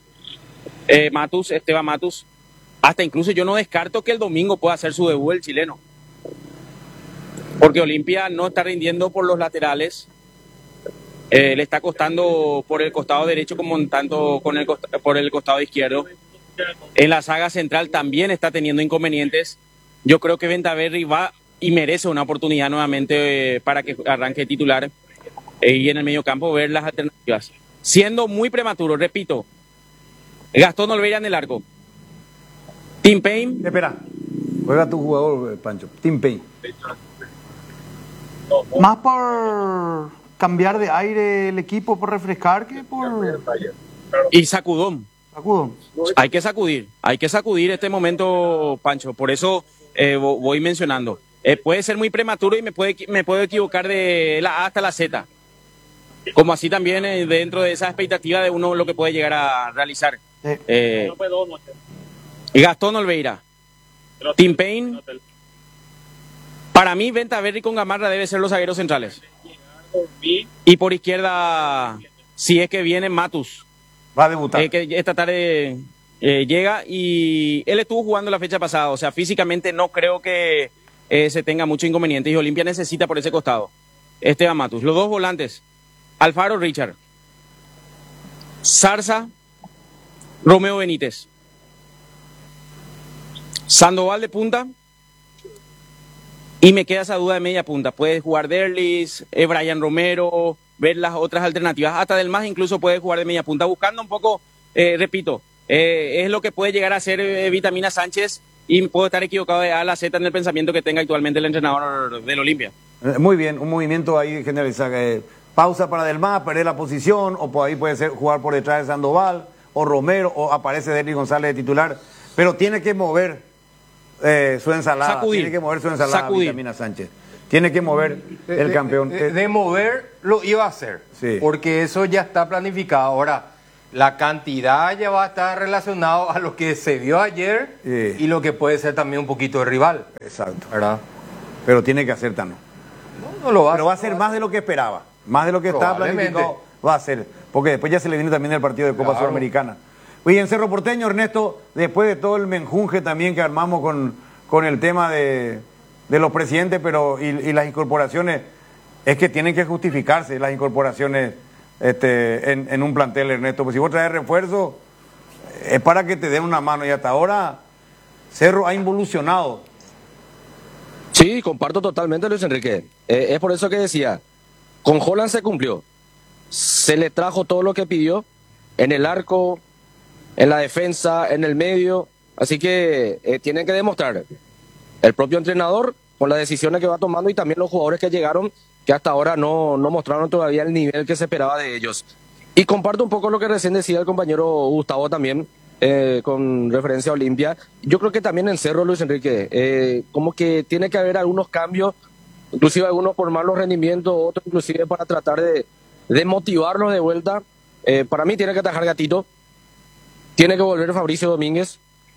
Esteban Matus, hasta incluso yo no descarto que el domingo pueda hacer su debut el chileno, porque Olimpia no está rindiendo por los laterales. Le está costando por el costado derecho como tanto por el costado izquierdo. En la saga central también está teniendo inconvenientes. Yo creo que Ventaverri va y merece una oportunidad nuevamente para que arranque titular y en el mediocampo ver las alternativas. Siendo muy prematuro, repito, Gastón Olveira en el arco. Tim Payne. Espera, juega tu jugador, Pancho. Tim Payne. Más por cambiar de aire el equipo, por refrescar, que por... Y sacudón. Sacudón. Hay que sacudir este momento, Pancho. Por eso voy mencionando. Puede ser muy prematuro y me puedo equivocar de la A hasta la Z. Como así también dentro de esa expectativa de uno lo que puede llegar a realizar. Gastón Olveira. Tim Payne. Para mí, Ventaverri con Gamarra debe ser los zagueros centrales. Y por izquierda, si es que viene Matus. Va a debutar. Que esta tarde llega y él estuvo jugando la fecha pasada. O sea, físicamente no creo que se tenga mucho inconveniente. Y Olimpia necesita por ese costado Esteban Matus. Los dos volantes, Alfaro Richard, Zarza, Romeo Benítez, Sandoval de punta. Y me queda esa duda de media punta. Puede jugar Derlis, Brian Romero, ver las otras alternativas. Hasta del más incluso puede jugar de media punta. Buscando un poco, repito, es lo que puede llegar a ser Vitamina Sánchez. Y puedo estar equivocado de A a la Z en el pensamiento que tenga actualmente el entrenador del Olimpia. Muy bien, un movimiento ahí generalizado. Pausa para Del Mas, perder la posición, o por ahí puede ser jugar por detrás de Sandoval, o Romero, o aparece Derlis González de titular. Pero tiene que mover su ensalada. Sacudir. Tiene que mover su ensalada, Sacudir. Vitamina Sánchez. Tiene que mover el campeón. De mover lo iba a hacer, Sí. porque eso ya está planificado. Ahora, la cantidad ya va a estar relacionado a lo que se vio ayer Sí. y lo que puede ser también un poquito de rival, Exacto. ¿verdad? Pero tiene que hacer Tano. No lo va Pero va a ser más de lo que esperaba. Más de lo que estaba Probablemente. planificado va a ser. Porque después ya se le viene también el partido de Copa Claro. Sudamericana. Oye, en Cerro Porteño, Ernesto, después de todo el menjunje también que armamos con el tema de los presidentes y las incorporaciones, es que tienen que justificarse las incorporaciones en un plantel, Ernesto. Pues si vos traes refuerzo, es para que te den una mano. Y hasta ahora, Cerro ha involucionado. Sí, comparto totalmente, Luis Enrique. Es por eso que decía, con Holland se cumplió. Se le trajo todo lo que pidió en el arco, en la defensa, en el medio. Así que tienen que demostrar el propio entrenador con las decisiones que va tomando y también los jugadores que llegaron, que hasta ahora no mostraron todavía el nivel que se esperaba de ellos. Y comparto un poco lo que recién decía el compañero Gustavo también, con referencia a Olimpia. Yo creo que también en Cerro, Luis Enrique, como que tiene que haber algunos cambios, inclusive algunos por malos rendimientos, otros inclusive para tratar de motivarlos de vuelta. Para mí tiene que atajar Gatito, tiene que volver Fabricio Domínguez,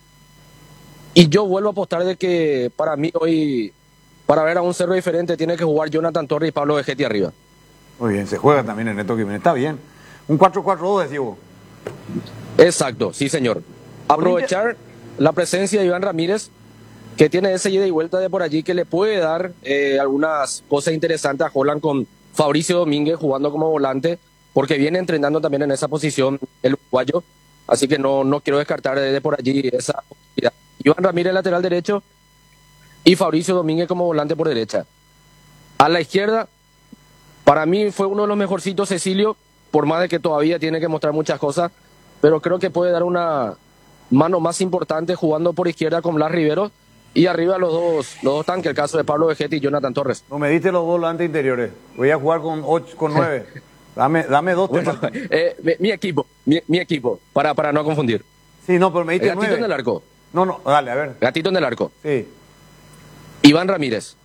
y yo vuelvo a apostar de que para mí hoy, para ver a un Cerro diferente, tiene que jugar Jonathan Torres y Pablo Vegetti arriba. Muy bien, se juega también Ernesto Jiménez. Está bien. Un 4-4-2, decís vos. Exacto, sí señor. Aprovechar la presencia de Iván Ramírez, que tiene ese ida y vuelta de por allí, que le puede dar algunas cosas interesantes a Holland con Fabricio Domínguez jugando como volante, porque viene entrenando también en esa posición el uruguayo, así que no quiero descartar de por allí esa posibilidad. Iván Ramírez lateral derecho y Fabricio Domínguez como volante por derecha. A la izquierda, para mí fue uno de los mejorcitos Cecilio, por más de que todavía tiene que mostrar muchas cosas, pero creo que puede dar una mano más importante jugando por izquierda con Blas Rivero y arriba los dos tanques, el caso de Pablo Vegetti y Jonathan Torres. No me diste los dos volantes interiores. Voy a jugar con 9. Dame dos. Bueno, mi equipo, para no confundir. Sí, no, pero me diste Gatito 9. en el arco. No, dale, a ver. Gatito en el arco. Sí. Iván Ramírez.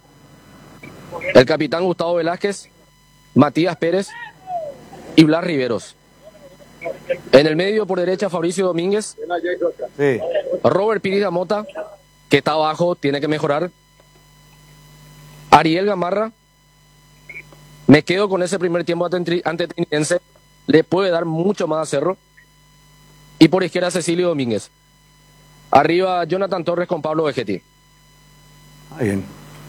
El capitán Gustavo Velázquez, Matías Pérez y Blas Riveros. En el medio, por derecha, Fabricio Domínguez. Sí. Robert Pires Mota, que está abajo, tiene que mejorar. Ariel Gamarra. Me quedo con ese primer tiempo ante Trinense. Le puede dar mucho más a Cerro. Y por izquierda, Cecilio Domínguez. Arriba, Jonathan Torres con Pablo Vegetti. Está bien.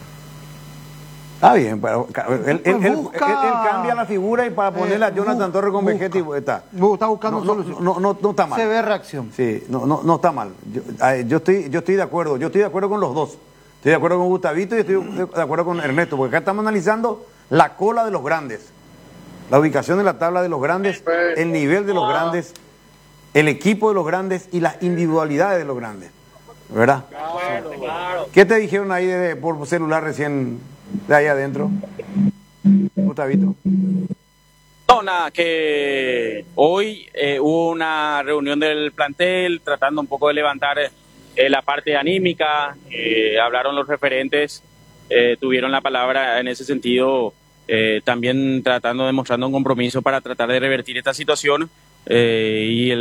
Está bien, pero él cambia la figura y para ponerle a Jonathan Torres con Vegetti está. Está buscando solución. No está mal. Se ve reacción. Sí, no está mal. Yo estoy de acuerdo. Yo estoy de acuerdo con los dos. Estoy de acuerdo con Gustavito y estoy de acuerdo con Ernesto, porque acá estamos analizando la cola de los grandes, la ubicación de la tabla de los grandes, el nivel de los grandes, el equipo de los grandes y las individualidades de los grandes, ¿verdad? Claro. ¿Qué te dijeron ahí por celular recién de ahí adentro, Gustavito? No, nada, que hoy hubo una reunión del plantel tratando un poco de levantar la parte anímica, hablaron los referentes, tuvieron la palabra en ese sentido, también demostrando un compromiso para tratar de revertir esta situación y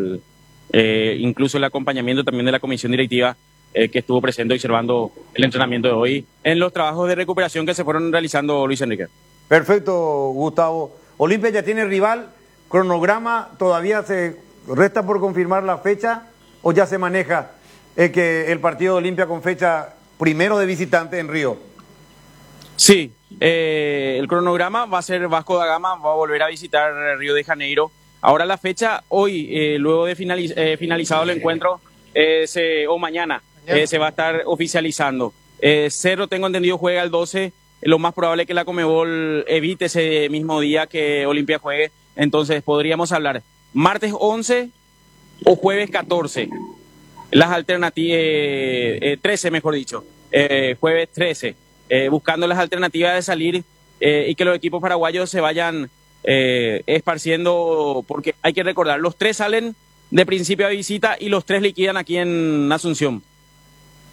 incluso el acompañamiento también de la comisión directiva que estuvo presente observando el entrenamiento de hoy en los trabajos de recuperación que se fueron realizando, Luis Enrique. Perfecto, Gustavo. Olimpia ya tiene rival, cronograma, todavía se resta por confirmar la fecha o ya se maneja que el partido de Olimpia con fecha primero de visitante en Río. Sí, el cronograma va a ser Vasco da Gama, va a volver a visitar Río de Janeiro. Ahora la fecha, hoy, luego de finalizado el encuentro, o mañana, se va a estar oficializando. Cerro, tengo entendido, juega el 12. Lo más probable es que la Conmebol evite ese mismo día que Olimpia juegue. Entonces podríamos hablar martes 11 o jueves 14. Las alternativas, 13 mejor dicho, jueves 13. Buscando las alternativas de salir y que los equipos paraguayos se vayan esparciendo, porque hay que recordar, los 3 salen de principio de visita y los 3 liquidan aquí en Asunción.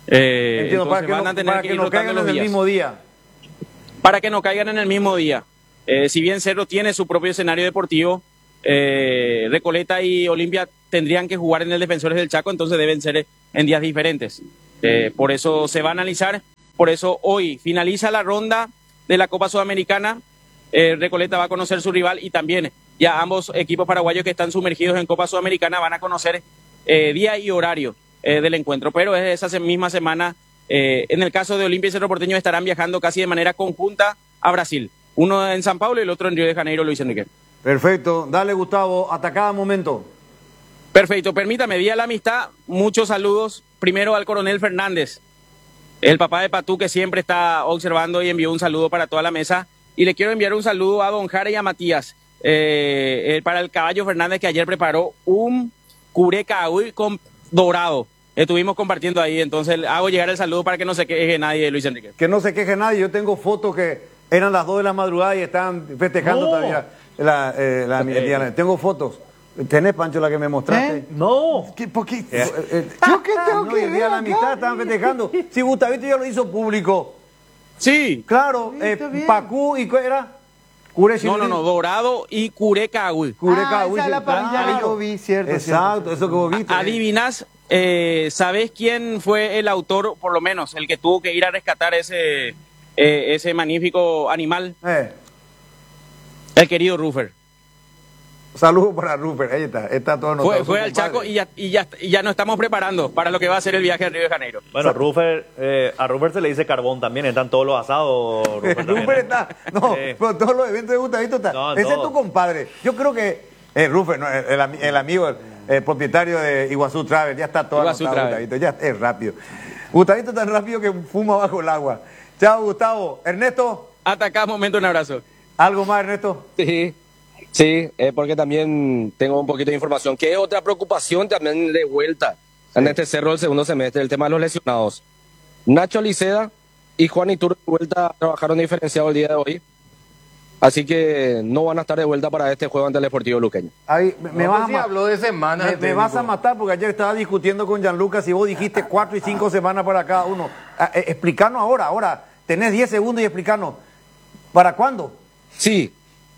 Entiendo, para entonces que van no, a tener para que que ir no rotando caigan los en el días. mismo día. Para que no caigan en el mismo día. Si bien Cerro tiene su propio escenario deportivo, Recoleta y Olimpia tendrían que jugar en el Defensores del Chaco, entonces deben ser en días diferentes. Por eso se va a analizar, por eso hoy finaliza la ronda de la Copa Sudamericana. Recoleta va a conocer su rival y también ya ambos equipos paraguayos que están sumergidos en Copa Sudamericana van a conocer día y horario del encuentro, pero es esa misma semana. En el caso de Olimpia y Cerro Porteño estarán viajando casi de manera conjunta a Brasil, uno en San Paulo y el otro en Río de Janeiro, Luis Enrique. Perfecto, dale Gustavo, hasta cada momento. Perfecto, permítame, Día de la Amistad, muchos saludos, primero al coronel Fernández, el papá de Patú que siempre está observando y envió un saludo para toda la mesa, y le quiero enviar un saludo a Don Jara y a Matías, para el caballo Fernández que ayer preparó un cureca con dorado. Estuvimos compartiendo ahí, entonces hago llegar el saludo para que no se queje nadie, Luis Enrique. Que no se queje nadie, yo tengo fotos que eran las 2 de la madrugada y estaban festejando todavía el día. Tengo fotos. ¿Tenés, Pancho, la que me mostraste? No. ¿Por qué? ¿Yo qué tengo que ver? El día de la amistad estaban festejando. Si Gustavito ya lo hizo público. Sí. Claro, Pacú y ¿qué era? No, dorado y curecahui. Curecahui. Esa es la parrilla que yo vi, cierto. Exacto, eso que vos viste. Adivinas, ¿sabés quién fue el autor, por lo menos, el que tuvo que ir a rescatar ese magnífico animal? El querido Ruffer. Saludos para Rupert, ahí está todo anotado. Fue al Chaco y ya nos estamos preparando para lo que va a ser el viaje a Río de Janeiro. Bueno, a Rupert se le dice carbón también, están todos los asados. Rupert está, pero todos los eventos de Gustavito está. No, ese es tu compadre. Yo creo que Rupert, no, el amigo, el propietario de Iguazú Travel, ya está todo anotado, Gustavito, ya es rápido. Gustavito tan rápido que fuma bajo el agua. Chao, Gustavo. Ernesto. Hasta acá, momento, un abrazo. ¿Algo más, Ernesto? Sí, porque también tengo un poquito de información. Que es otra preocupación también de vuelta en este Cerro del segundo semestre, el tema de los lesionados. Nacho Liceda y Juan Iturbe de vuelta trabajaron diferenciado el día de hoy. Así que no van a estar de vuelta para este juego ante el Deportivo Luqueño. Habló de semanas. Me vas a matar porque ayer estaba discutiendo con Gianluca y vos dijiste 4 y 5 semanas para cada uno. Explicanos ahora. Tenés 10 segundos y explicanos. ¿Para cuándo? Sí.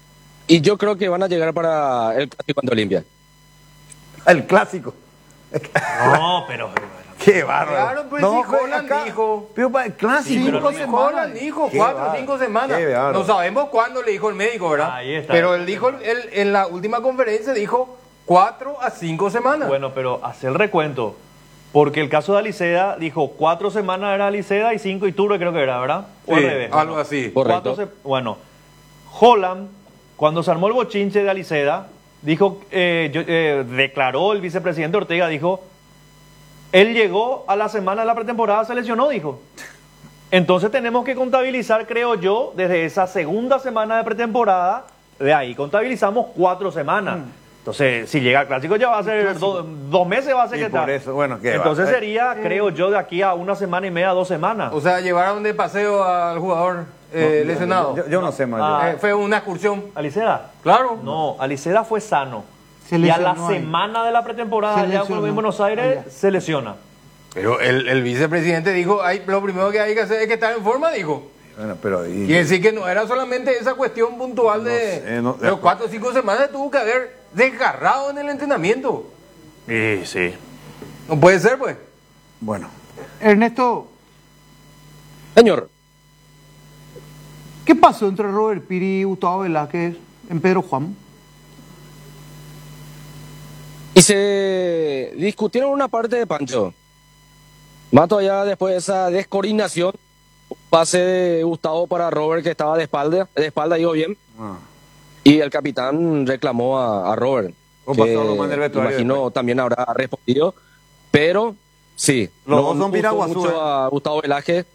Y yo creo que van a llegar para el clásico ante Olimpia. El clásico. No, pero... Qué bárbaro. Claro, pues no, si Holland dijo. Pero para el clásico. 5 semanas. Holland dijo 4 o 5 semanas. No sabemos cuándo le dijo el médico, ¿verdad? Ahí está. Pero él dijo, en la última conferencia dijo 4 a 5 semanas. Bueno, pero hace el recuento. Porque el caso de Aliceda dijo 4 semanas era Aliceda y 5 Iturbe creo que era, ¿verdad? O al revés. Algo así. Correcto. Bueno, Holland, cuando se armó el bochinche de Aliceda, dijo, declaró el vicepresidente Ortega, dijo, él llegó a la semana de la pretemporada, se lesionó, dijo. Entonces tenemos que contabilizar, creo yo, desde esa segunda semana de pretemporada, de ahí contabilizamos 4 semanas. Entonces, si llega al clásico ya va a ser 2 meses, va a ser y que por está. eso, bueno, ¿qué entonces va? sería, creo yo, de aquí a 1 semana y media, 2 semanas. O sea, llevaron de paseo al jugador lesionado. Yo no sé, Mario. Fue una excursión. ¿Aliceda? Claro. No, Aliceda fue sano. Se Y a la lesionó ahí. semana de la pretemporada, Se ya lesionó. en Buenos Aires, Allá. se lesiona. Pero el vicepresidente dijo, lo primero que hay que hacer es que estar en forma, dijo. Bueno, pero... Quiere decir que no era solamente esa cuestión puntual pero 4 o 5 semanas tuvo que haber desgarrado en el entrenamiento. Sí. No puede ser, pues. Bueno. Ernesto, Señor, ¿qué pasó entre Robert Piri y Gustavo Velázquez en Pedro Juan? y se discutieron una parte de Pancho. Más todavía después de esa descoordinación, un pase de Gustavo para Robert que estaba de espalda digo bien. Y el capitán reclamó a Robert. O pasó algo más en el vestuario Imagino después. también habrá respondido. Pero sí, Los dos son gustó Piraguazú, mucho a Gustavo Velázquez.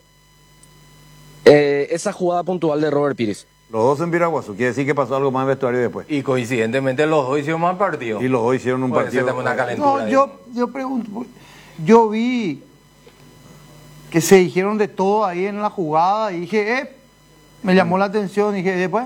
Esa jugada puntual de Robert Pires. Los dos en Viraguazú, quiere decir que pasó algo más en el vestuario después. Y coincidentemente los dos hicieron más partido. Y los dos hicieron un Puede partido. ser también una calentura. No, yo pregunto, yo vi que se dijeron de todo ahí en la jugada y dije, me llamó la atención, dije, después.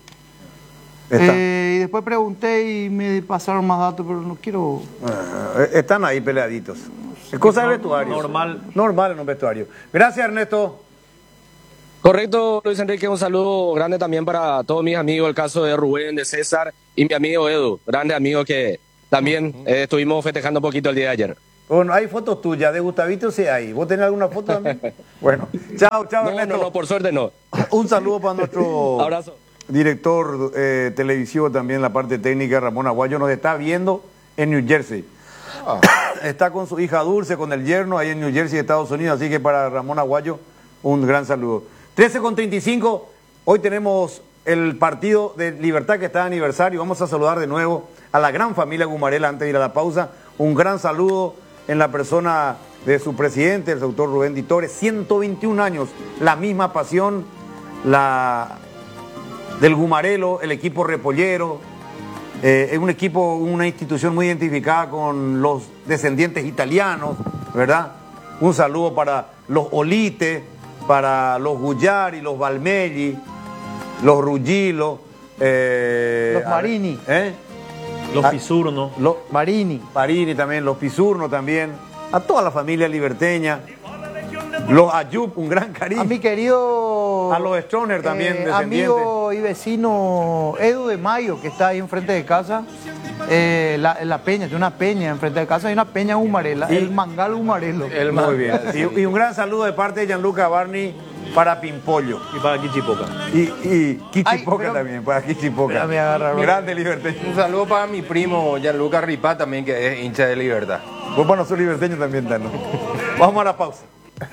Y después pregunté y me pasaron más datos, pero no quiero... Están ahí peleaditos. No Es cosa del vestuario. Normal. Normal en un vestuario. Gracias, Ernesto. Correcto, Luis Enrique, un saludo grande también para todos mis amigos, el caso de Rubén, de César y mi amigo Edu, grande amigo que también estuvimos festejando un poquito el día de ayer. Bueno, hay fotos tuyas de Gustavito, sí hay. ¿Vos tenés alguna foto también? Bueno, chao, Ernesto. No, por suerte no. Un saludo para nuestro Abrazo. director televisivo también en la parte técnica, Ramón Aguayo, nos está viendo en New Jersey. Está con su hija Dulce, con el yerno, ahí en New Jersey, Estados Unidos, así que para Ramón Aguayo, un gran saludo. 13:35, hoy tenemos el partido de Libertad que está de aniversario. Vamos a saludar de nuevo a la gran familia Gumarela antes de ir a la pausa. Un gran saludo en la persona de su presidente, el doctor Rubén Ditore. 121 años, la misma pasión, del Gumarelo, el equipo repollero. Es un equipo, una institución muy identificada con los descendientes italianos, ¿verdad? Un saludo para los Olite, para los Guyari, los Valmelli, los Ruggilo, los Marini. Los Pisurno. Los Marini también, los Pisurno también, a toda la familia liberteña, los Ayub, un gran cariño. A mi querido... A los Stroner también, descendientes. Amigo y vecino Edu de Mayo, que está ahí enfrente de casa. La peña, tiene una peña enfrente de casa, hay una peña Gumarela, el Mangal Gumarelo. Muy bien. Y un gran saludo de parte de Gianluca Barni para Pimpollo. Y para Kichipoca. Y Kichipoca también, para Kichipoca. Grande liberteño. Un saludo para mi primo Gianluca Ripá también, que es hincha de Libertad. Vos para nosotros liberteños también, Tano. Vamos a la pausa.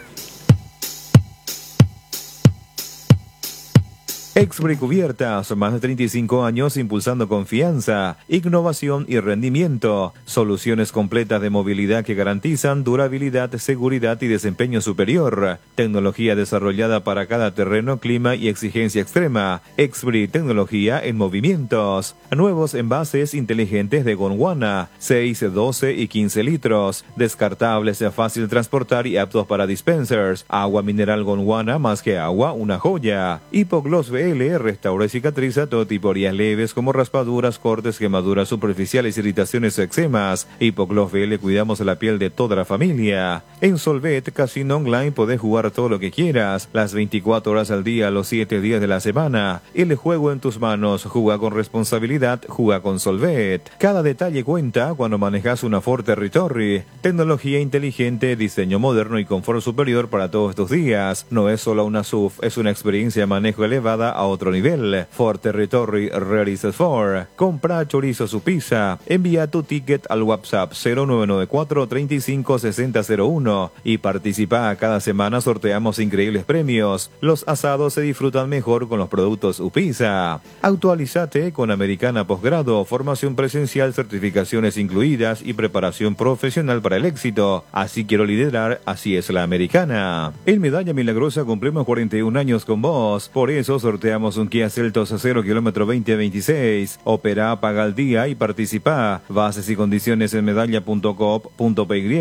Expri Cubiertas, más de 35 años impulsando confianza, innovación y rendimiento. Soluciones completas de movilidad que garantizan durabilidad, seguridad y desempeño superior. Tecnología desarrollada para cada terreno, clima y exigencia extrema. Expri, tecnología en movimientos. Nuevos envases inteligentes de Gondwana, 6, 12 y 15 litros. Descartables, fácil transportar y aptos para dispensers. Agua mineral Gondwana, más que agua, una joya. Hipogloss VL restaura y cicatriza todo tipo de heridas leves como raspaduras, cortes, quemaduras superficiales, irritaciones o eczemas. Hipogloss VL, cuidamos la piel de toda la familia. En Solvet Casino Online podés jugar todo lo que quieras, las 24 horas al día, los 7 días de la semana. El juego en tus manos, juega con responsabilidad, juega con Solvet. Cada detalle cuenta cuando manejas una Ford Territory. Tecnología inteligente, diseño moderno y confort superior para todos tus días. No es solo una SUV, es una experiencia de manejo elevada a otro nivel. Ford Territory Realize Ford. Compra chorizo su pizza. Envía tu ticket al WhatsApp 0994 35 6001 y participa. Cada semana sorteamos increíbles premios. Los asados se disfrutan mejor con los productos Upisa. Actualizate con Americana Posgrado, formación presencial, certificaciones incluidas y preparación profesional para el éxito. Así quiero liderar, así es la Americana. En Medalla Milagrosa cumplimos 41 años con vos, por eso sorteamos un Kia Seltos 0 kilómetro 2026. Opera, paga al día y participa. Bases y condiciones en medalla.coop.py.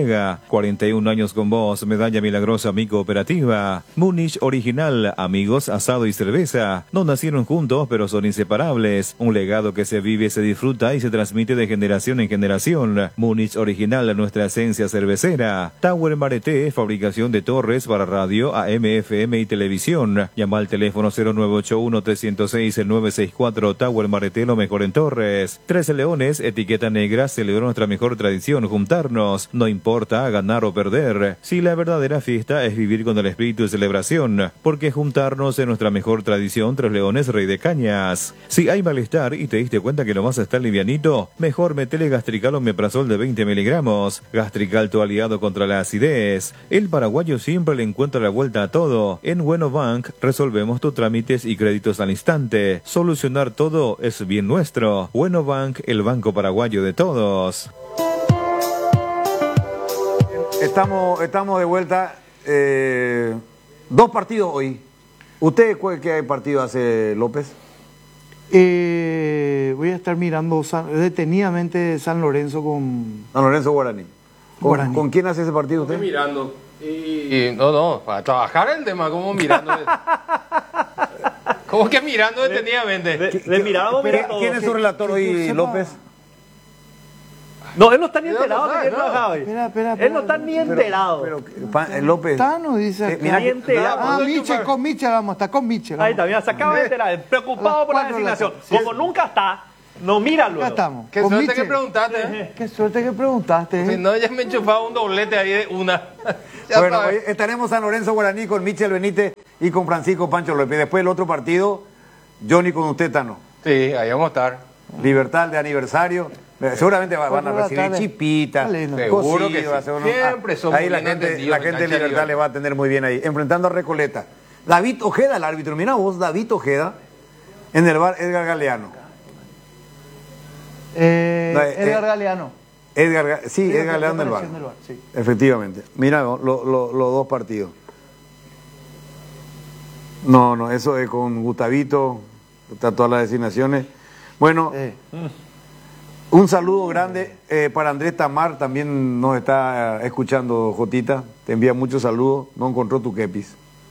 41 años con vos, Medalla Milagrosa Mi Cooperativa. Múnich Original, amigos, asado y cerveza. No nacieron juntos, pero son inseparables. Un legado que se vive, se disfruta y se transmite de generación en generación. Múnich Original, nuestra esencia cervecera. Tower Mareté, fabricación de torres para radio, AM, FM y televisión. Llama al teléfono 0981-306-964. Tower Mareté, lo mejor en torres. 13 Leones, etiqueta negra, celebró nuestra mejor tradición, juntarnos. No importa ganar o perder. Si la verdadera fiesta es vivir con el espíritu de celebración, porque juntarnos es nuestra mejor tradición. 3 Leones, Rey de Cañas. Si hay malestar y te diste cuenta que lo vas a estar livianito, mejor metele Gastrical omeprazol de 20 miligramos. Gastrical, tu aliado contra la acidez. El paraguayo siempre le encuentra la vuelta a todo. En Bueno Bank resolvemos tus trámites y créditos al instante. Solucionar todo es bien nuestro. Bueno Bank, el banco paraguayo de todos. Estamos de vuelta. 2 partidos hoy. ¿Usted qué partido hace, López? Voy a estar mirando detenidamente San Lorenzo con... San Lorenzo Guaraní. ¿Con quién hace ese partido usted? Estoy mirando. No, para trabajar el tema, como mirando. ¿Cómo que mirando detenidamente? ¿Le mirado? ¿Quién es su relator hoy, López? No, él no está ni No, no enterado sabe, que tiene no. trabajado hoy. Espera, Él no está ni enterado. López. Tano dice acá. mira Ni enterado. Ah, Michel, con Michel vamos a estar, con Michel. Ahí está, mira, se acaba de enterar. Preocupado por la 4 de la designación. tarde. Como nunca está, no mira Acá luego. estamos. Qué con suerte Michel. que preguntaste. Qué suerte que preguntaste. Si no, ya me enchufaba un doblete ahí de una. Ya Bueno, sabes. hoy estaremos San Lorenzo Guaraní con Michel Benítez y con Francisco Pancho López. Después el otro partido, Johnny con usted, Tano. Sí, ahí vamos a estar. Libertad de aniversario. Seguramente van a 4 de la recibir tarde. chipitas, Está lindo. Seguro cositas, que sí. va a ser Siempre somos ahí la bien gente, entendidos la en gente de cancha Libertad libre. le va a atender muy bien ahí. Enfrentando a Recoleta. David Ojeda, el árbitro. Mira vos, David Ojeda, en el bar Edgar Galeano. Edgar Galeano. Sí, Edgar Galeano del bar. Sí. Efectivamente. Mira los dos partidos. No, eso es con Gustavito, está todas las designaciones. Bueno, un saludo grande para Andrés Tamar, también nos está escuchando, Jotita. Te envía muchos saludos. No encontró tu kepis.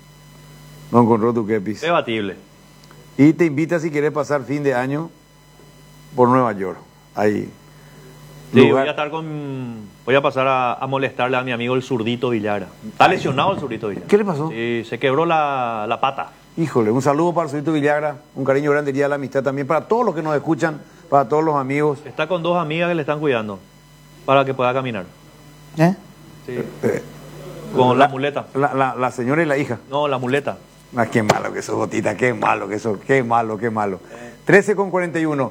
Debatible. Y te invita si quieres pasar fin de año por Nueva York. Ahí. Sí, voy a pasar a molestarle a mi amigo el zurdito Villara. Está lesionado el zurdito Villara. ¿Qué le pasó? Sí, se quebró la pata. Híjole, un saludo para el Zurito Villagra, un cariño grande, Día de la Amistad también, para todos los que nos escuchan, para todos los amigos. Está con 2 amigas que le están cuidando para que pueda caminar. Sí. Con la muleta. La señora y la hija. No, la muleta. Ah, qué malo que eso, Botita, qué malo que eso, qué malo. 13:41.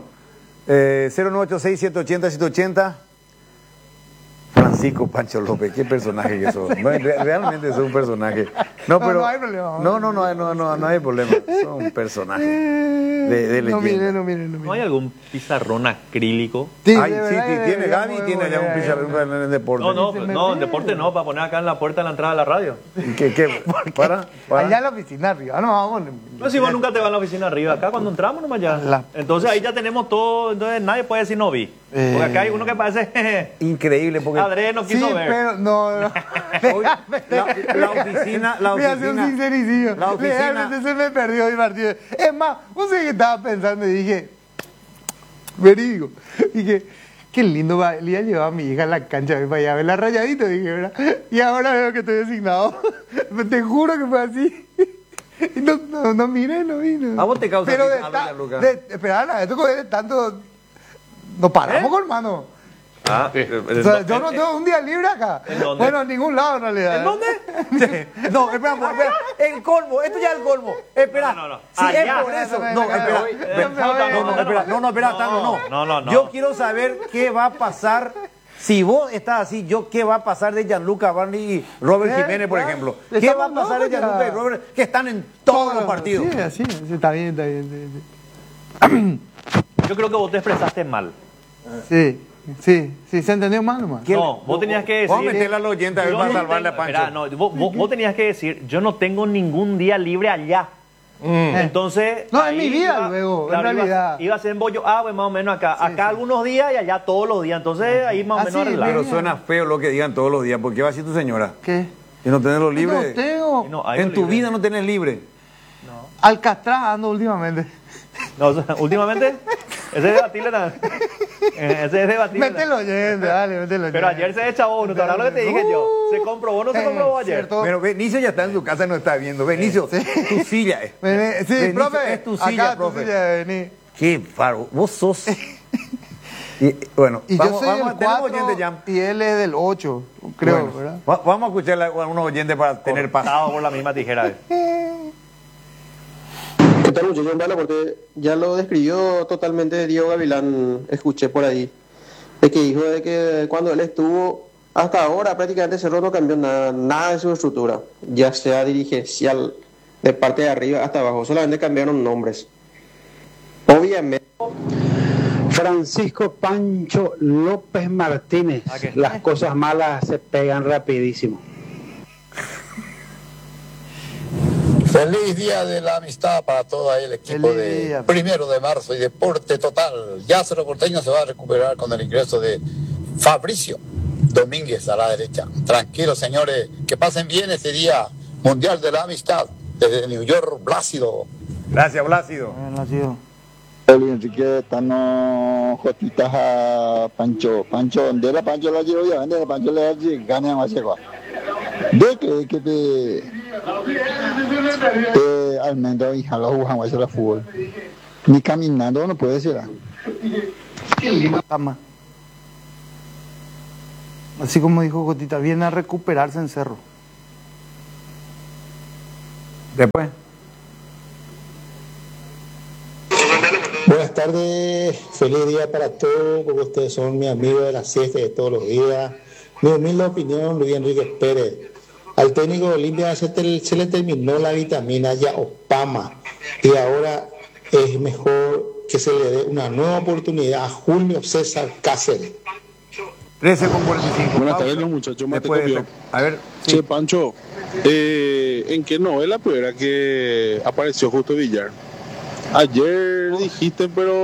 0986-780-780. Francisco Pancho López, qué personaje que sos. No, realmente es un personaje. No, pero. No hay problema. No hay problema. Son un personaje de leyenda. No mire. ¿No hay algún pizarrón acrílico? Ay, sí, tiene Gaby, tiene allá un pizarrón en el deporte. No, en deporte no, para poner acá en la puerta de la entrada de la radio. ¿Qué? ¿Para? Allá en la oficina arriba, no vamos. No, si vos nunca te vas a la oficina arriba, acá cuando entramos nomás ya. Entonces ahí ya tenemos todo, entonces nadie puede decir no vi. Porque acá hay uno que parece, jeje, Increíble, porque Adré no quiso Sí, ver. pero no. hoy la Voy a hacer un oficina, sincericidio. la oficina- Realmente se me perdió mi partido. Es más, no sé qué estaba pensando y dije, verídico, dije, qué lindo va, le iba a llevar a mi hija a la cancha para allá a ver la rayadita, dije, ¿verdad? Y ahora veo que estoy designado. Te juro que fue así. Y no miré, no vino. ¿A vos te causa Pero risa, Gianluca? espera, Ana, esto es de tanto. Nos paramos, hermano. Ah, O sea, yo no tengo un día libre acá. ¿En dónde? Bueno, en ningún lado en realidad. ¿En dónde? No, espera, el colmo, esto ya es el colmo. Espera. No. Si Allá. es por eso. No, No, espera. Espera, Tano, No. Yo quiero saber qué va a pasar. Si vos estás así, ¿qué va a pasar de Gianluca Barney y Robert Jiménez, por ejemplo? ¿Qué va a pasar de Gianluca y Robert que están en todos los partidos? Sí, así, está bien. Yo creo que vos te expresaste mal. Sí, se entendió mal nomás. No, vos tenías que decir... Vamos a meterle al oyente a ver Yo para no salvarle a tengo- Pancho. Esperá, no, vos tenías que decir, yo no tengo ningún día libre allá. Entonces... No, en ahí mi vida luego, en realidad. Iba a ser en Bollo, pues más o menos acá. Acá algunos días y allá todos los días. Entonces ahí más o Ah, menos sí, arreglado. Pero suena feo lo que digan todos los días, porque va a decir tu señora. ¿Qué? Y no tenerlo libre. No tengo. No, algo En tu libre. vida no tenés libre. Alcatraz ando últimamente. No, o sea, últimamente, ese es debatible también. Ese es debatible. Mételo oyente, dale, mételo Pero oyente. ayer se echó uno, ¿te acuerdas lo que te dije yo? ¿Se comprobó o no se comprobó ayer? cierto. Pero Benicio ya está en su casa y no está viendo. Benicio, tu silla es. Sí, Benicio, profe. es tu silla, acá, profe. Tu silla, vení. Qué faro, vos sos. Y, bueno, Y vamos, yo soy vamos, del tenemos 4 oyentes ya. y él es del 8, creo, Bueno, ¿verdad? vamos a escuchar a unos oyentes para tener paz. Cortado por la misma tijera. ¿Qué tal, muchachos? Bueno, porque ya lo describió totalmente Diego Gavilán, escuché por ahí, de que dijo de que cuando él estuvo, hasta ahora prácticamente Cerro no cambió nada de su estructura, ya sea dirigencial, de parte de arriba hasta abajo, solamente cambiaron nombres. Obviamente. Francisco Pancho López Martínez. Las cosas malas se pegan rapidísimo. Feliz Día de la Amistad para todo ahí el equipo Feliz de día. 1 de marzo y Deporte Total. Ya Cerro Porteño se va a recuperar con el ingreso de Fabricio Domínguez a la derecha. Tranquilos, señores, que pasen bien este Día Mundial de la Amistad desde New York, Blácido. Gracias, Blácido. Nacido. Enrique Tano con Jotitas a Pancho. Pancho, ¿dónde la Pancho la llevo ya? ¿Dónde la Pancho le gane a más llegó? ¿De que te almendra y jalo jugamos a la fútbol? Ni caminando no puede ser. Así como dijo Jotita, viene a recuperarse en Cerro. Después. Buenas tardes, feliz día para todos, porque ustedes son mis amigos de la siesta de todos los días. Mi humilde opinión, Luis Enrique Pérez. Al técnico de Olimpia se le terminó la vitamina Yaopama y ahora es mejor que se le dé una nueva oportunidad a Julio César Cáceres. 13:45. Buenas tardes, los muchachos. A ver, Che, Pancho, ¿en qué novela pues era que apareció Justo Villar? Ayer dijiste, pero